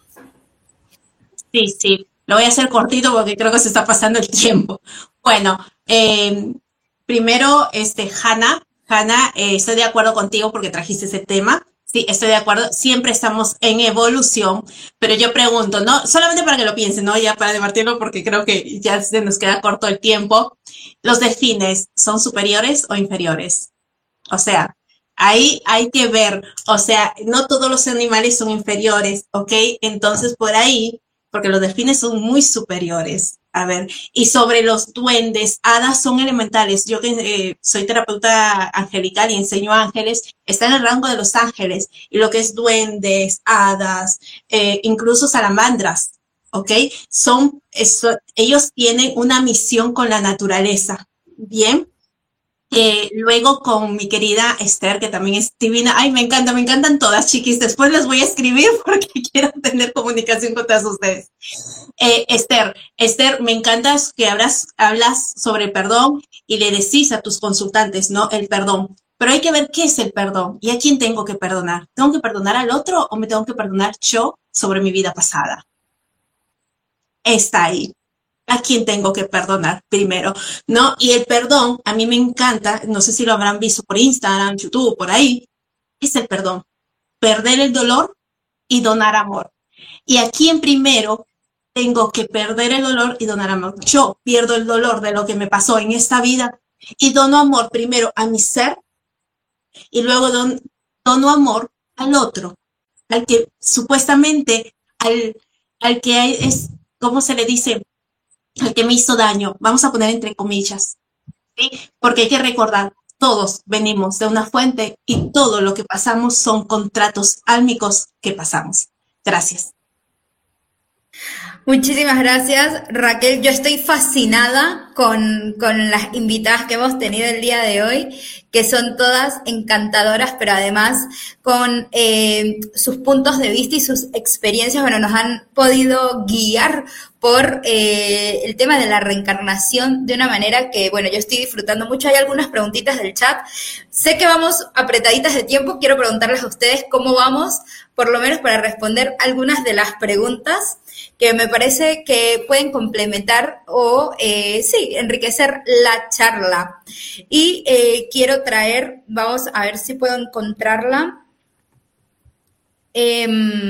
Sí, sí, lo voy a hacer cortito porque creo que se está pasando el tiempo. Bueno, eh, primero, este, Hanna, Hanna, eh, estoy de acuerdo contigo porque trajiste ese tema. Sí, estoy de acuerdo. Siempre estamos en evolución, pero yo pregunto, ¿no? Solamente para que lo piensen, ¿no? Ya para debatirlo porque creo que ya se nos queda corto el tiempo. ¿Los delfines son superiores o inferiores? O sea, ahí hay que ver, o sea, no todos los animales son inferiores, ¿ok? Entonces, por ahí, porque los delfines son muy superiores. A ver, y sobre los duendes, hadas son elementales. Yo que eh, soy terapeuta angelical y enseño ángeles, está en el rango de los ángeles. Y lo que es duendes, hadas, eh, incluso salamandras, ¿ok? Son, eso, ellos tienen una misión con la naturaleza, ¿bien? Eh, luego con mi querida Esther, que también es divina. Ay, me encanta, me encantan todas, chiquis. Después les voy a escribir porque quiero tener comunicación con todas ustedes. Eh, Esther, Esther, me encanta que hablas, hablas sobre perdón y le decís a tus consultantes, ¿no? El perdón. Pero hay que ver qué es el perdón y a quién tengo que perdonar. ¿Tengo que perdonar al otro o me tengo que perdonar yo sobre mi vida pasada? Está ahí. ¿A quién tengo que perdonar primero? ¿No? Y el perdón, a mí me encanta, no sé si lo habrán visto por Instagram, YouTube, por ahí, es el perdón. Perder el dolor y donar amor. ¿Y a quién primero tengo que perder el dolor y donar amor? Yo pierdo el dolor de lo que me pasó en esta vida y dono amor primero a mi ser y luego don, dono amor al otro, al que supuestamente, al, al que es, ¿cómo se le dice? El que me hizo daño, vamos a poner entre comillas, ¿sí? Porque hay que recordar, todos venimos de una fuente y todo lo que pasamos son contratos álmicos que pasamos. Gracias. Muchísimas gracias, Raquel. Yo estoy fascinada con, con las invitadas que hemos tenido el día de hoy, que son todas encantadoras, pero además con eh, sus puntos de vista y sus experiencias, bueno, nos han podido guiar por eh, el tema de la reencarnación de una manera que, bueno, yo estoy disfrutando mucho. Hay algunas preguntitas del chat. Sé que vamos apretaditas de tiempo. Quiero preguntarles a ustedes cómo vamos, por lo menos para responder algunas de las preguntas que me parece que pueden complementar o, eh, sí, enriquecer la charla. Y eh, quiero traer, vamos a ver si puedo encontrarla. Eh,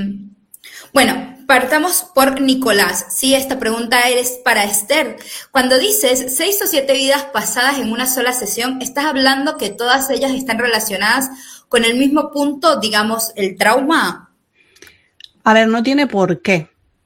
bueno, partamos por Nicolás. Sí, esta pregunta es para Esther. Cuando dices seis o siete vidas pasadas en una sola sesión, ¿estás hablando que todas ellas están relacionadas con el mismo punto, digamos, el trauma? A ver, no tiene por qué.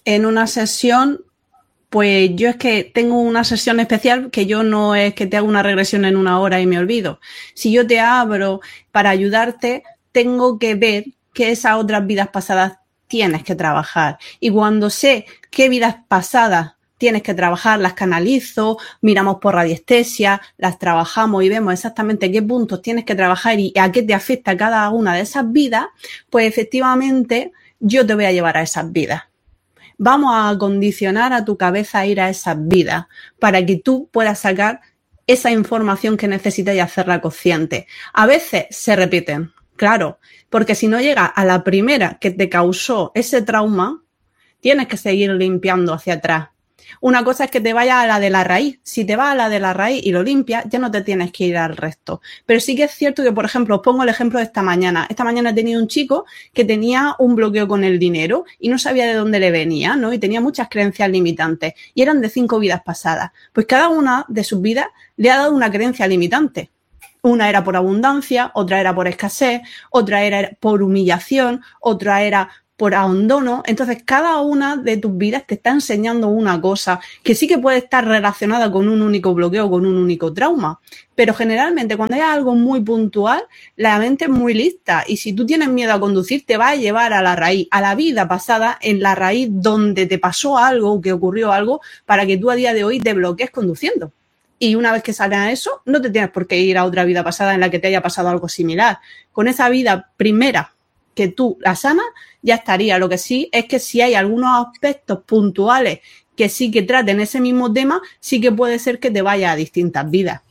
en una sesión, pues yo es que tengo una sesión especial que yo no es que te hago una regresión en una hora y me olvido. Si yo te abro para ayudarte, tengo que ver que esas otras vidas pasadas tienes que trabajar. Y cuando sé qué vidas pasadas tienes que trabajar, las canalizo, miramos por radiestesia, las trabajamos y vemos exactamente qué puntos tienes que trabajar y a qué te afecta cada una de esas vidas, pues efectivamente yo te voy a llevar a esas vidas. Vamos a condicionar a tu cabeza a ir a esas vidas para que tú puedas sacar esa información que necesitas y hacerla consciente. A veces se repiten, claro, porque si no llegas a la primera que te causó ese trauma, tienes que seguir limpiando hacia atrás. Una cosa es que te vayas a la de la raíz. Si te vas a la de la raíz y lo limpias, ya no te tienes que ir al resto. Pero sí que es cierto que, por ejemplo, os pongo el ejemplo de esta mañana. Esta mañana he tenido un chico que tenía un bloqueo con el dinero y no sabía de dónde le venía, ¿no? Y tenía muchas creencias limitantes. Y eran de cinco vidas pasadas. Pues cada una de sus vidas le ha dado una creencia limitante. Una era por abundancia, otra era por escasez, otra era por humillación, otra era por abandono. Entonces, cada una de tus vidas te está enseñando una cosa que sí que puede estar relacionada con un único bloqueo, con un único trauma. Pero generalmente, cuando hay algo muy puntual, la mente es muy lista. Y si tú tienes miedo a conducir, te va a llevar a la raíz, a la vida pasada, en la raíz donde te pasó algo, que ocurrió algo, para que tú a día de hoy te bloquees conduciendo. Y una vez que sales a eso, no te tienes por qué ir a otra vida pasada en la que te haya pasado algo similar. Con esa vida primera que tú la sanas, ya estaría. Lo que sí es que si hay algunos aspectos puntuales que sí que traten ese mismo tema, sí que puede ser que te vaya a distintas vidas.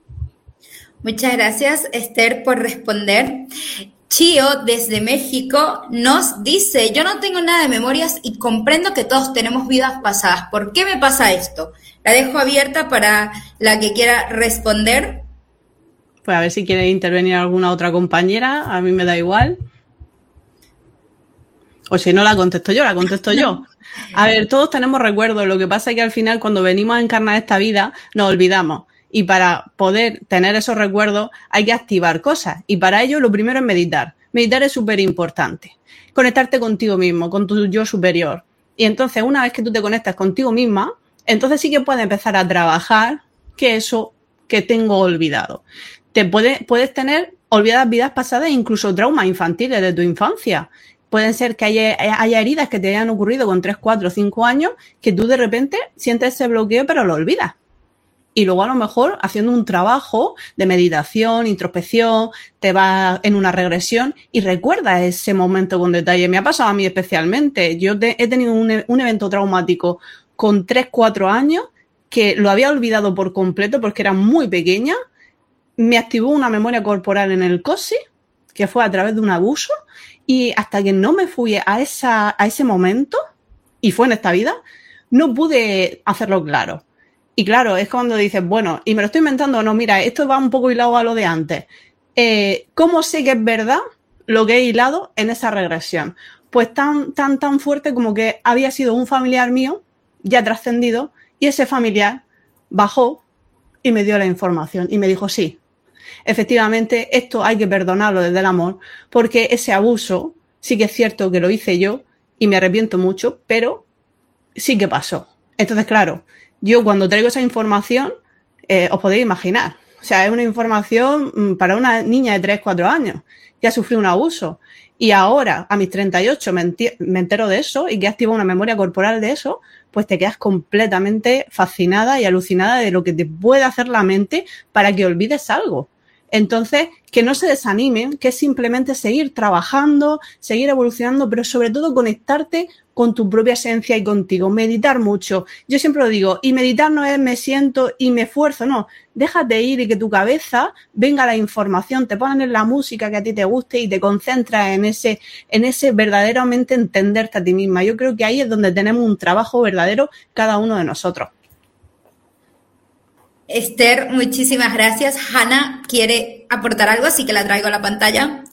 Muchas gracias, Esther, por responder. Chio, desde México, nos dice, yo no tengo nada de memorias y comprendo que todos tenemos vidas pasadas. ¿Por qué me pasa esto? La dejo abierta para la que quiera responder. Pues a ver si quiere intervenir alguna otra compañera, a mí me da igual. O si no la contesto yo, la contesto yo. A ver, todos tenemos recuerdos, lo que pasa es que al final cuando venimos a encarnar esta vida nos olvidamos. Y para poder tener esos recuerdos hay que activar cosas. Y para ello lo primero es meditar. Meditar es súper importante. Conectarte contigo mismo, con tu yo superior. Y entonces una vez que tú te conectas contigo misma, entonces sí que puedes empezar a trabajar que eso que tengo olvidado. Te puede, puedes tener olvidadas vidas pasadas e incluso traumas infantiles de tu infancia. Pueden ser que haya, haya heridas que te hayan ocurrido con tres, cuatro, cinco años que tú de repente sientes ese bloqueo pero lo olvidas. Y luego a lo mejor haciendo un trabajo de meditación, introspección, te vas en una regresión y recuerdas ese momento con detalle. Me ha pasado a mí especialmente. Yo te, he tenido un, un evento traumático con tres, cuatro años que lo había olvidado por completo porque era muy pequeña. Me activó una memoria corporal en el COSI, que fue a través de un abuso. Y hasta que no me fui a, esa, a ese momento, y fue en esta vida, no pude hacerlo claro. Y claro, es cuando dices, bueno, y me lo estoy inventando o no, mira, esto va un poco hilado a lo de antes. Eh, ¿Cómo sé que es verdad lo que he hilado en esa regresión? Pues tan, tan, tan fuerte como que había sido un familiar mío, ya trascendido, y ese familiar bajó y me dio la información y me dijo, sí, efectivamente, esto hay que perdonarlo desde el amor, porque ese abuso sí que es cierto que lo hice yo y me arrepiento mucho, pero sí que pasó. Entonces, claro, yo cuando traigo esa información, eh, os podéis imaginar, o sea, es una información para una niña de tres, cuatro años que ha sufrido un abuso y ahora, a mis treinta y ocho, me, me entero de eso y que activa una memoria corporal de eso, pues te quedas completamente fascinada y alucinada de lo que te puede hacer la mente para que olvides algo. Entonces, que no se desanimen, que es simplemente seguir trabajando, seguir evolucionando, pero sobre todo conectarte con tu propia esencia y contigo. Meditar mucho. Yo siempre lo digo, y meditar no es me siento y me esfuerzo, no. Déjate ir y que tu cabeza venga la información, te ponen la música que a ti te guste y te concentras en ese, en ese verdaderamente entenderte a ti misma. Yo creo que ahí es donde tenemos un trabajo verdadero cada uno de nosotros. Esther, muchísimas gracias. Hanna quiere aportar algo, así que la traigo a la pantalla.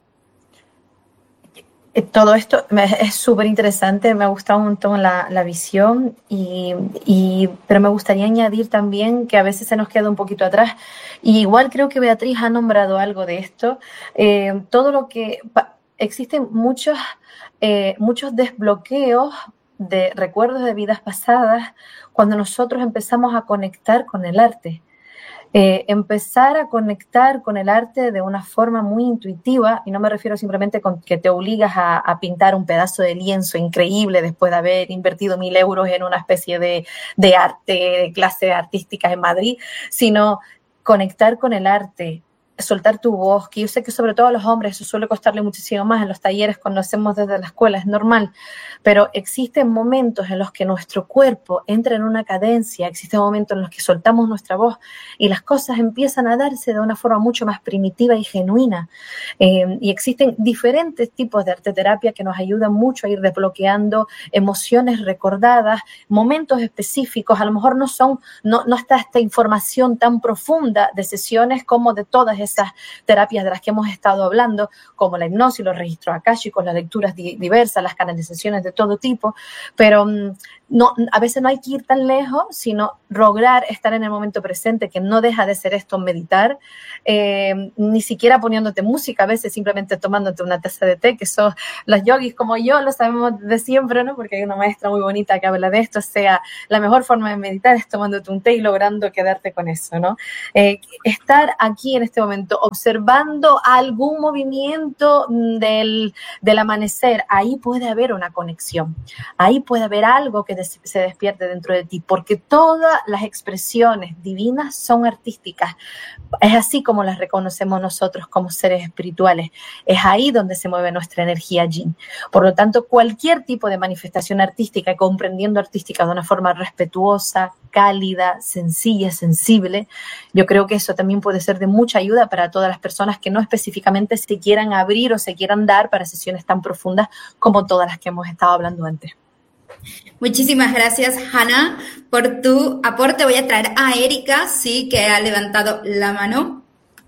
Todo esto es súper interesante, me ha gustado un montón la, la visión, y, y, pero me gustaría añadir también que a veces se nos queda un poquito atrás. Y igual creo que Beatriz ha nombrado algo de esto. Eh, todo lo que... Existen muchos, eh, muchos desbloqueos de recuerdos de vidas pasadas cuando nosotros empezamos a conectar con el arte. Eh, empezar a conectar con el arte de una forma muy intuitiva, y no me refiero simplemente con que te obligas a, a pintar un pedazo de lienzo increíble después de haber invertido mil euros en una especie de, de arte, de clases artísticas en Madrid, sino conectar con el arte, soltar tu voz, que yo sé que sobre todo a los hombres eso suele costarle muchísimo más en los talleres cuando hacemos desde la escuela, es normal, pero existen momentos en los que nuestro cuerpo entra en una cadencia, existen momentos en los que soltamos nuestra voz y las cosas empiezan a darse de una forma mucho más primitiva y genuina. Eh, y existen diferentes tipos de arteterapia que nos ayudan mucho a ir desbloqueando emociones recordadas, momentos específicos, a lo mejor no son, no, no está esta información tan profunda de sesiones como de todas esas esas terapias de las que hemos estado hablando, como la hipnosis, los registros akáshicos, las lecturas di- diversas, las canalizaciones de todo tipo, pero um, no, a veces no hay que ir tan lejos, sino lograr estar en el momento presente, que no deja de ser esto meditar, eh, ni siquiera poniéndote música, a veces simplemente tomándote una taza de té, que son los yogis como yo, lo sabemos de siempre, ¿no? Porque hay una maestra muy bonita que habla de esto, o sea, la mejor forma de meditar es tomándote un té y logrando quedarte con eso, ¿no? Eh, estar aquí en este momento observando algún movimiento del, del amanecer, ahí puede haber una conexión, ahí puede haber algo que des, se despierte dentro de ti, porque todas las expresiones divinas son artísticas, es así como las reconocemos nosotros como seres espirituales, es ahí donde se mueve nuestra energía yin. Por lo tanto, cualquier tipo de manifestación artística, comprendiendo artística de una forma respetuosa, cálida, sencilla, sensible, yo creo que eso también puede ser de mucha ayuda para todas las personas que no específicamente se quieran abrir o se quieran dar para sesiones tan profundas como todas las que hemos estado hablando antes. Muchísimas gracias, Hannah, por tu aporte. Voy a traer a Erika, sí, que ha levantado la mano.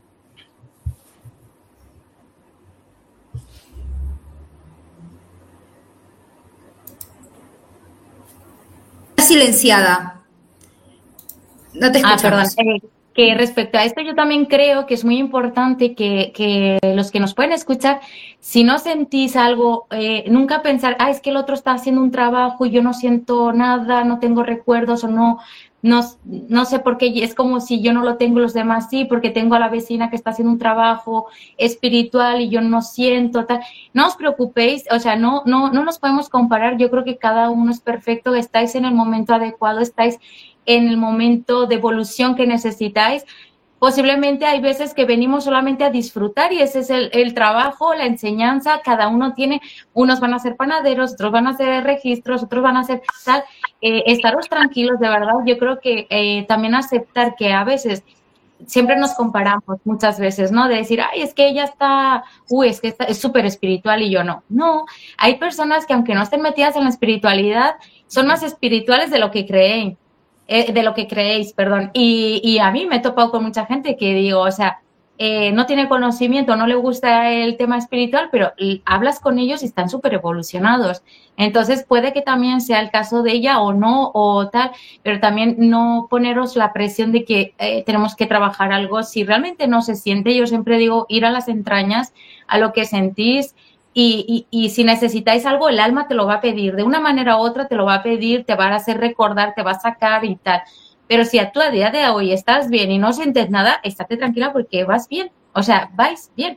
Silenciada. No te escuchamos. Ah, perdón. Eh, que respecto a esto yo también creo que es muy importante que, que los que nos pueden escuchar, si no sentís algo, eh, nunca pensar, ah, es que el otro está haciendo un trabajo y yo no siento nada, no tengo recuerdos o no, no, no sé por qué, es como si yo no lo tengo, los demás sí, porque tengo a la vecina que está haciendo un trabajo espiritual y yo no siento, tal. No os preocupéis, o sea, no, no, no nos podemos comparar, yo creo que cada uno es perfecto, estáis en el momento adecuado, estáis en el momento de evolución que necesitáis. Posiblemente hay veces que venimos solamente a disfrutar y ese es el, el trabajo, la enseñanza, cada uno tiene, unos van a ser panaderos, otros van a hacer registros, otros van a hacer tal, eh, estaros tranquilos, de verdad, yo creo que eh, también aceptar que a veces siempre nos comparamos muchas veces, ¿no? De decir, ay, es que ella está, uy, es que está, es súper espiritual y yo no. No, hay personas que aunque no estén metidas en la espiritualidad, son más espirituales de lo que creen. de lo que creéis, perdón, y, y a mí me he topado con mucha gente que digo, o sea, eh, no tiene conocimiento, no le gusta el tema espiritual, pero hablas con ellos y están súper evolucionados, entonces puede que también sea el caso de ella o no, o tal, pero también no poneros la presión de que eh, tenemos que trabajar algo, si realmente no se siente, yo siempre digo, ir a las entrañas, a lo que sentís. Y, y, y si necesitáis algo, el alma te lo va a pedir, de una manera u otra te lo va a pedir, te va a hacer recordar, te va a sacar y tal. Pero si a tu a día de hoy estás bien y no sientes nada, estate tranquila porque vas bien. O sea, vais bien.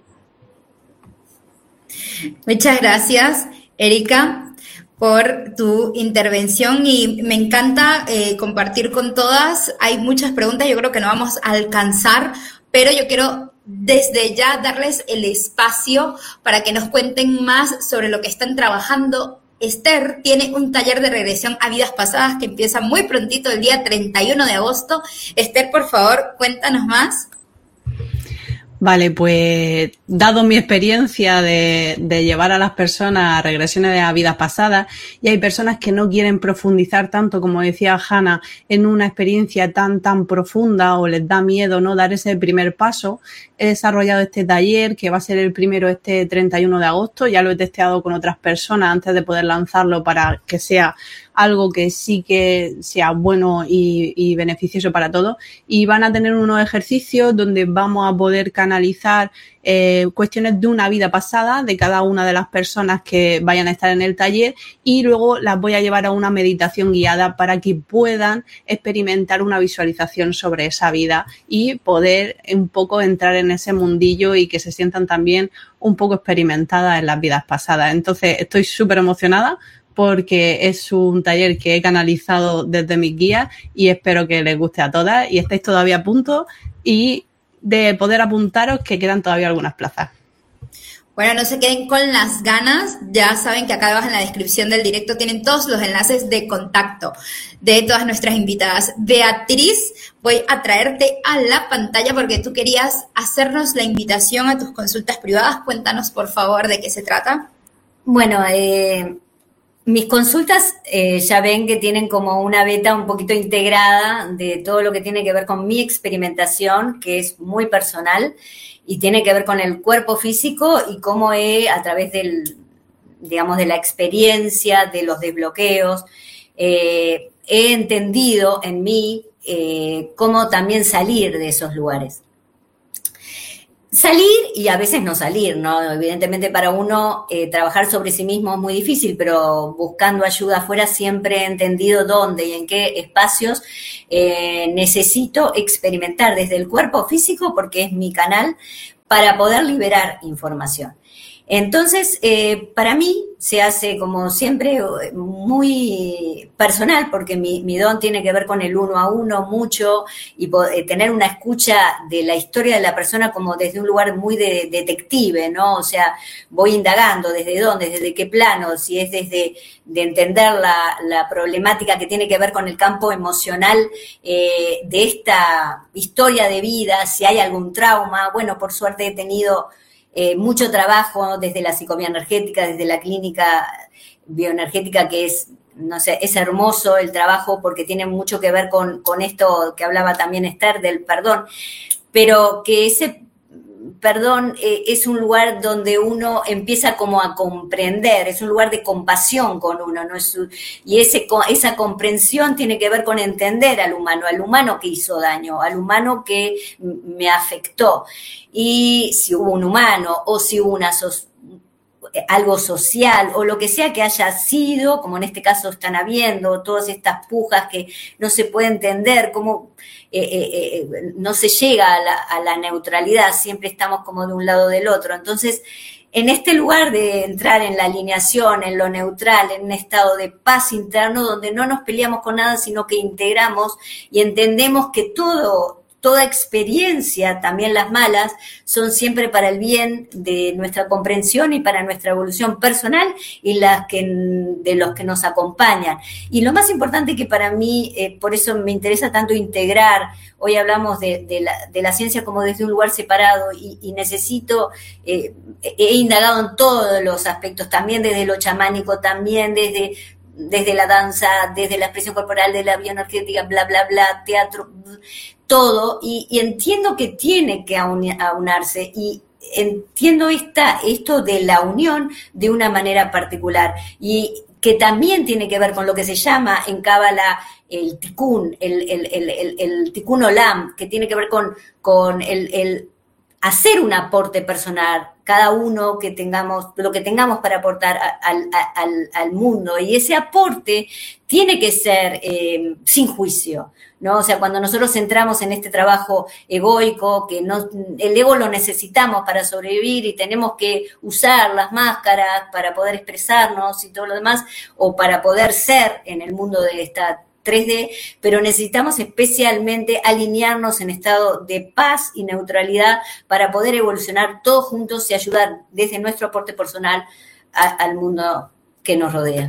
Muchas gracias, Erika, por tu intervención y me encanta eh, compartir con todas. Hay muchas preguntas, yo creo que no vamos a alcanzar, pero yo quiero desde ya darles el espacio para que nos cuenten más sobre lo que están trabajando. Esther tiene un taller de regresión a vidas pasadas que empieza muy prontito, el día treinta y uno de agosto. Esther, por favor, cuéntanos más. Vale, pues dado mi experiencia de, de llevar a las personas a regresiones de a vidas pasadas, y hay personas que no quieren profundizar tanto, como decía Hannah, en una experiencia tan, tan profunda o les da miedo no dar ese primer paso, he desarrollado este taller que va a ser el primero este treinta y uno de agosto, ya lo he testeado con otras personas antes de poder lanzarlo para que sea algo que sí que sea bueno y, y beneficioso para todos. Y van a tener unos ejercicios donde vamos a poder canalizar eh, cuestiones de una vida pasada de cada una de las personas que vayan a estar en el taller, y luego las voy a llevar a una meditación guiada para que puedan experimentar una visualización sobre esa vida y poder un poco entrar en ese mundillo y que se sientan también un poco experimentadas en las vidas pasadas. Entonces estoy súper emocionada porque es un taller que he canalizado desde mis guías y espero que les guste a todas, y estáis todavía a punto y de poder apuntaros, que quedan todavía algunas plazas. Bueno, no se queden con las ganas, ya saben que acá abajo en la descripción del directo tienen todos los enlaces de contacto de todas nuestras invitadas. Beatriz, voy a traerte a la pantalla porque tú querías hacernos la invitación a tus consultas privadas. Cuéntanos, por favor, de qué se trata. Bueno, eh, mis consultas eh, ya ven que tienen como una beta un poquito integrada de todo lo que tiene que ver con mi experimentación, que es muy personal, y tiene que ver con el cuerpo físico y cómo he, a través del, digamos, de la experiencia, de los desbloqueos, eh, he entendido en mí eh, cómo también salir de esos lugares. Salir y a veces no salir, ¿no? Evidentemente para uno eh, trabajar sobre sí mismo es muy difícil, pero buscando ayuda afuera siempre he entendido dónde y en qué espacios eh, necesito experimentar desde el cuerpo físico, porque es mi canal, para poder liberar información. Entonces, eh, para mí se hace, como siempre, muy personal, porque mi, mi don tiene que ver con el uno a uno mucho, y poder, tener una escucha de la historia de la persona como desde un lugar muy de detective, ¿no? O sea, voy indagando desde dónde, desde qué plano, si es desde de entender la, la problemática que tiene que ver con el campo emocional eh, de esta historia de vida, si hay algún trauma. Bueno, por suerte he tenido Eh, mucho trabajo desde la psicobioenergética, desde la clínica bioenergética, que es, no sé, es hermoso el trabajo porque tiene mucho que ver con, con esto que hablaba también Esther del perdón, pero que ese perdón eh, es un lugar donde uno empieza como a comprender, es un lugar de compasión con uno, ¿no? Es, y ese, esa comprensión tiene que ver con entender al humano, al humano que hizo daño, al humano que me afectó. Y si hubo un humano o si hubo una so, algo social o lo que sea que haya sido, como en este caso están habiendo, todas estas pujas que no se puede entender, cómo eh, eh, eh, no se llega a la, a la neutralidad, siempre estamos como de un lado o del otro. Entonces, en este lugar de entrar en la alineación, en lo neutral, en un estado de paz interno donde no nos peleamos con nada, sino que integramos y entendemos que todo... Toda experiencia, también las malas, son siempre para el bien de nuestra comprensión y para nuestra evolución personal y las que, de los que nos acompañan. Y lo más importante que para mí, eh, por eso me interesa tanto integrar, hoy hablamos de, de, la, de la ciencia como desde un lugar separado y, y necesito, eh, he indagado en todos los aspectos, también desde lo chamánico, también desde... desde la danza, desde la expresión corporal, de la bioenergética, bla, bla, bla, teatro, todo, y, y entiendo que tiene que aunarse, y entiendo esta, esto de la unión de una manera particular, y que también tiene que ver con lo que se llama en Cábala el tikkun, el, el, el, el, el tikkun olam, que tiene que ver con, con el, el hacer un aporte personal, cada uno que tengamos, lo que tengamos para aportar al, al, al mundo. Y ese aporte tiene que ser eh, sin juicio, ¿no? O sea, cuando nosotros entramos en este trabajo egoico, que no, el ego lo necesitamos para sobrevivir y tenemos que usar las máscaras para poder expresarnos y todo lo demás, o para poder ser en el mundo de esta tres D, pero necesitamos especialmente alinearnos en estado de paz y neutralidad para poder evolucionar todos juntos y ayudar desde nuestro aporte personal a, al mundo que nos rodea.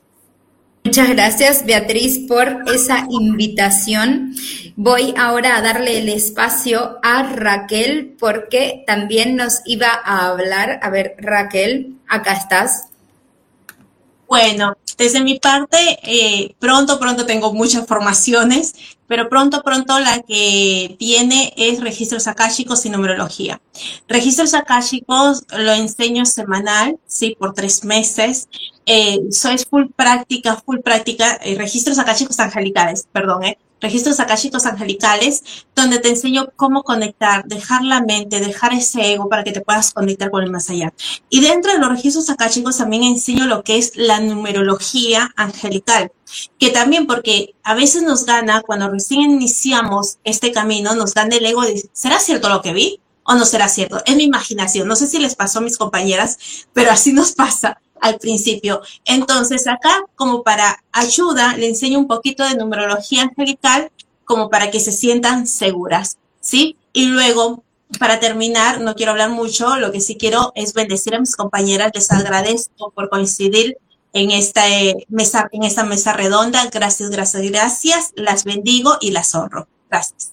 Muchas gracias, Beatriz, por esa invitación. Voy ahora a darle el espacio a Raquel porque también nos iba a hablar. A ver, Raquel, acá estás. Bueno, desde mi parte, eh, pronto, pronto tengo muchas formaciones pero pronto, pronto la que viene es registros akáshicos y numerología. Registros akáshicos lo enseño semanal, sí, por tres meses. Eh, eso es full práctica, full práctica, eh, registros akáshicos angelicales, perdón, eh. Registros akáshicos angelicales, donde te enseño cómo conectar, dejar la mente, dejar ese ego para que te puedas conectar con el más allá. Y dentro de los registros akáshicos también enseño lo que es la numerología angelical, que también porque a veces nos gana, cuando recién iniciamos este camino, nos gana el ego de, ¿será cierto lo que vi? ¿O no será cierto? Es mi imaginación. No sé si les pasó a mis compañeras, pero así nos pasa al principio. Entonces acá, como para ayuda, le enseño un poquito de numerología angelical como para que se sientan seguras, ¿sí? Y luego, para terminar, no quiero hablar mucho, lo que sí quiero es bendecir a mis compañeras. Les agradezco por coincidir en esta, eh, mesa, en esta mesa redonda. Gracias, gracias, gracias. Las bendigo y las honro. Gracias.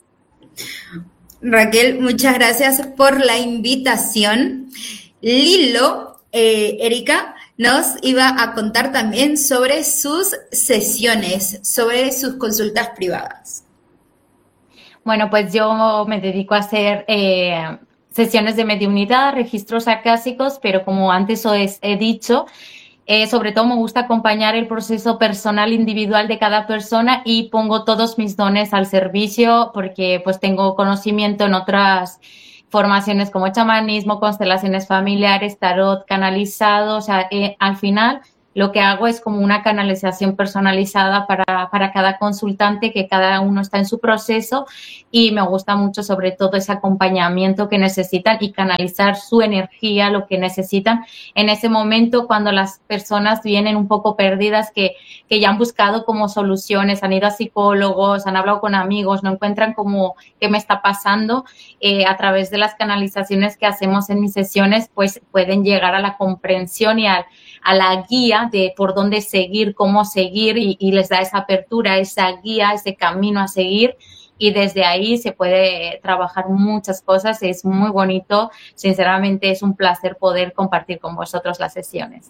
Raquel, muchas gracias por la invitación. Lilo, eh, Erika, nos iba a contar también sobre sus sesiones, sobre sus consultas privadas. Bueno, pues yo me dedico a hacer eh, sesiones de mediunidad, registros akáshicos, pero como antes os he dicho, eh, sobre todo me gusta acompañar el proceso personal individual de cada persona y pongo todos mis dones al servicio porque pues tengo conocimiento en otras formaciones como chamanismo, constelaciones familiares, tarot canalizado, o sea, eh, al final lo que hago es como una canalización personalizada para, para cada consultante, que cada uno está en su proceso y me gusta mucho sobre todo ese acompañamiento que necesitan y canalizar su energía, lo que necesitan en ese momento cuando las personas vienen un poco perdidas, que, que ya han buscado como soluciones, han ido a psicólogos, han hablado con amigos, no encuentran como qué me está pasando. Eh, a través de las canalizaciones que hacemos en mis sesiones, pues pueden llegar a la comprensión y a, a la guía de por dónde seguir, cómo seguir y, y les da esa apertura, esa guía, ese camino a seguir y desde ahí se puede trabajar muchas cosas. Es muy bonito, sinceramente es un placer poder compartir con vosotros las sesiones.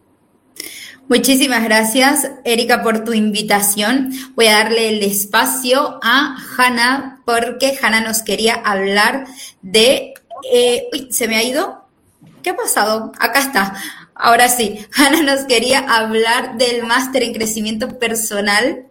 Muchísimas gracias, Erika, por tu invitación. Voy a darle el espacio a Hanna porque Hanna nos quería hablar de... Eh, uy, ¿se me ha ido? ¿Qué ha pasado? Acá está. Ahora sí, Hanna nos quería hablar del máster en crecimiento personal.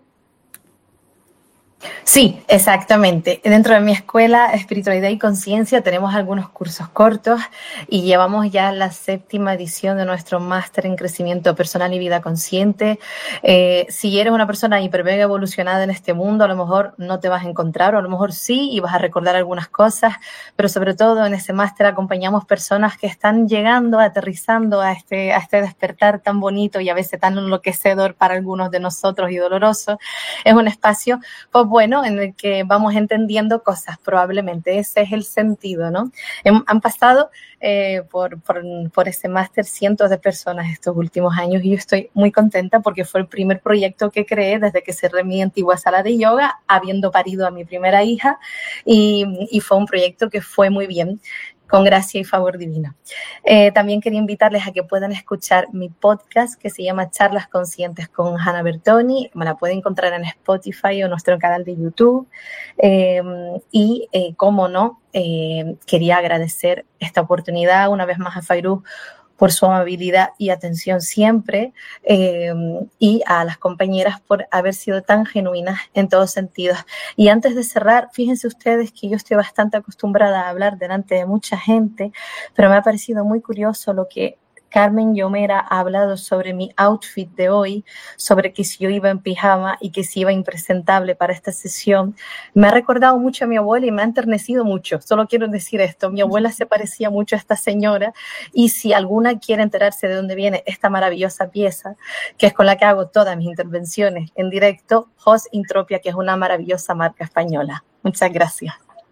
Sí, exactamente. Dentro de mi escuela Espiritualidad y Conciencia tenemos algunos cursos cortos y llevamos ya la séptima edición de nuestro máster en crecimiento personal y vida consciente. Eh, si eres una persona hiper mega evolucionada en este mundo, a lo mejor no te vas a encontrar, o a lo mejor sí, y vas a recordar algunas cosas, pero sobre todo en ese máster acompañamos personas que están llegando, aterrizando a este, a este despertar tan bonito y a veces tan enloquecedor para algunos de nosotros y doloroso. Es un espacio, pues bueno, en el que vamos entendiendo cosas, probablemente ese es el sentido, ¿no? Han pasado eh, por, por, por ese máster cientos de personas estos últimos años y yo estoy muy contenta porque fue el primer proyecto que creé desde que cerré mi antigua sala de yoga, habiendo parido a mi primera hija, y, y fue un proyecto que fue muy bien, con gracia y favor divino. Eh, también quería invitarles a que puedan escuchar mi podcast que se llama Charlas Conscientes con Hanna Bertoni. Me la pueden encontrar en Spotify o nuestro canal de YouTube. Eh, y, eh, cómo no, eh, quería agradecer esta oportunidad una vez más a Fairuz por su amabilidad y atención siempre, eh, y a las compañeras por haber sido tan genuinas en todos sentidos. Y antes de cerrar, fíjense ustedes que yo estoy bastante acostumbrada a hablar delante de mucha gente, pero me ha parecido muy curioso lo que Carmen Yomera ha hablado sobre mi outfit de hoy, sobre que si yo iba en pijama y que si iba impresentable para esta sesión. Me ha recordado mucho a mi abuela y me ha enternecido mucho. Solo quiero decir esto, mi abuela se parecía mucho a esta señora y si alguna quiere enterarse de dónde viene esta maravillosa pieza, que es con la que hago todas mis intervenciones en directo, Host Intropia, que es una maravillosa marca española. Muchas gracias.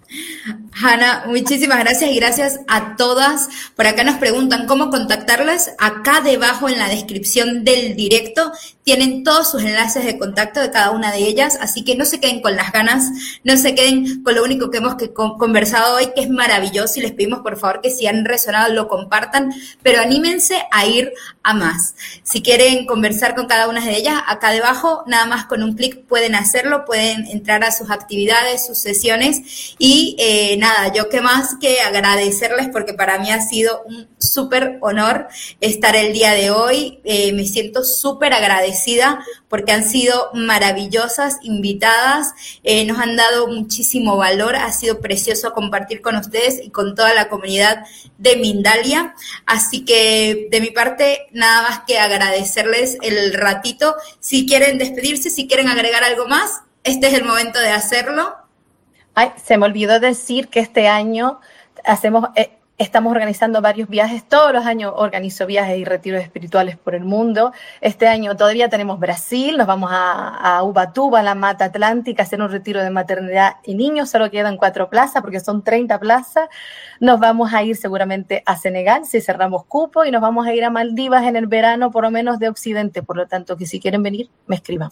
Hanna, muchísimas gracias y gracias a todas. Por acá nos preguntan cómo contactarlas. Acá debajo en la descripción del directo tienen todos sus enlaces de contacto de cada una de ellas, así que no se queden con las ganas, no se queden con lo único que hemos que conversado hoy, que es maravilloso, y les pedimos por favor que si han resonado lo compartan, pero anímense a ir a más. Si quieren conversar con cada una de ellas, acá debajo, nada más con un clic pueden hacerlo, pueden entrar a sus actividades, sus sesiones, y eh, nada, yo qué más que agradecerles, porque para mí ha sido un súper honor estar el día de hoy, eh, me siento súper agradecida porque han sido maravillosas invitadas, eh, nos han dado muchísimo valor, ha sido precioso compartir con ustedes y con toda la comunidad de Mindalia, así que de mi parte nada más que agradecerles el ratito. Si quieren despedirse, si quieren agregar algo más, este es el momento de hacerlo. Ay, se me olvidó decir que este año hacemos... Eh, Estamos organizando varios viajes, todos los años organizo viajes y retiros espirituales por el mundo. Este año todavía tenemos Brasil, nos vamos a, a Ubatuba, a la Mata Atlántica, a hacer un retiro de maternidad y niños, solo quedan cuatro plazas porque son treinta plazas. Nos vamos a ir seguramente a Senegal, si cerramos cupo, y nos vamos a ir a Maldivas en el verano, por lo menos de Occidente, por lo tanto que si quieren venir, me escriban.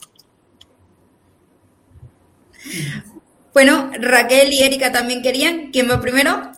Bueno, Raquel y Erika también querían. ¿Quién va primero?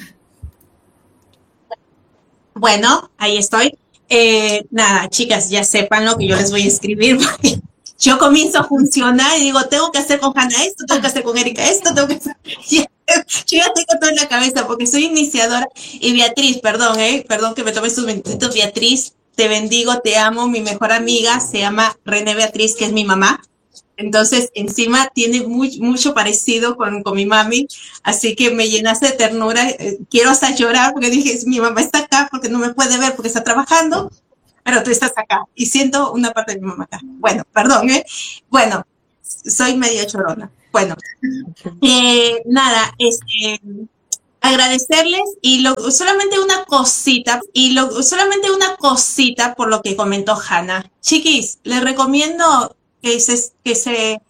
Bueno, ahí estoy. Eh, nada, chicas, ya sepan lo que yo les voy a escribir, porque yo comienzo a funcionar y digo, tengo que hacer con Hanna esto, tengo que hacer con Erika esto, tengo que hacer... Yo ya tengo todo en la cabeza porque soy iniciadora. Y Beatriz, perdón, eh, perdón que me tome estos minutitos. Beatriz, te bendigo, te amo. Mi mejor amiga se llama René Beatriz, que es mi mamá. Entonces, encima tiene muy, mucho parecido con, con mi mami, así que me llenaste de ternura. Eh, quiero hasta llorar porque dije, mi mamá está acá porque no me puede ver porque está trabajando, pero tú estás acá y siento una parte de mi mamá acá. Bueno, perdón, ¿eh? Bueno, soy medio chorona. Bueno, eh, nada, este, agradecerles y lo, solamente una cosita, y lo, solamente una cosita por lo que comentó Hanna. Chiquis, les recomiendo que se, que se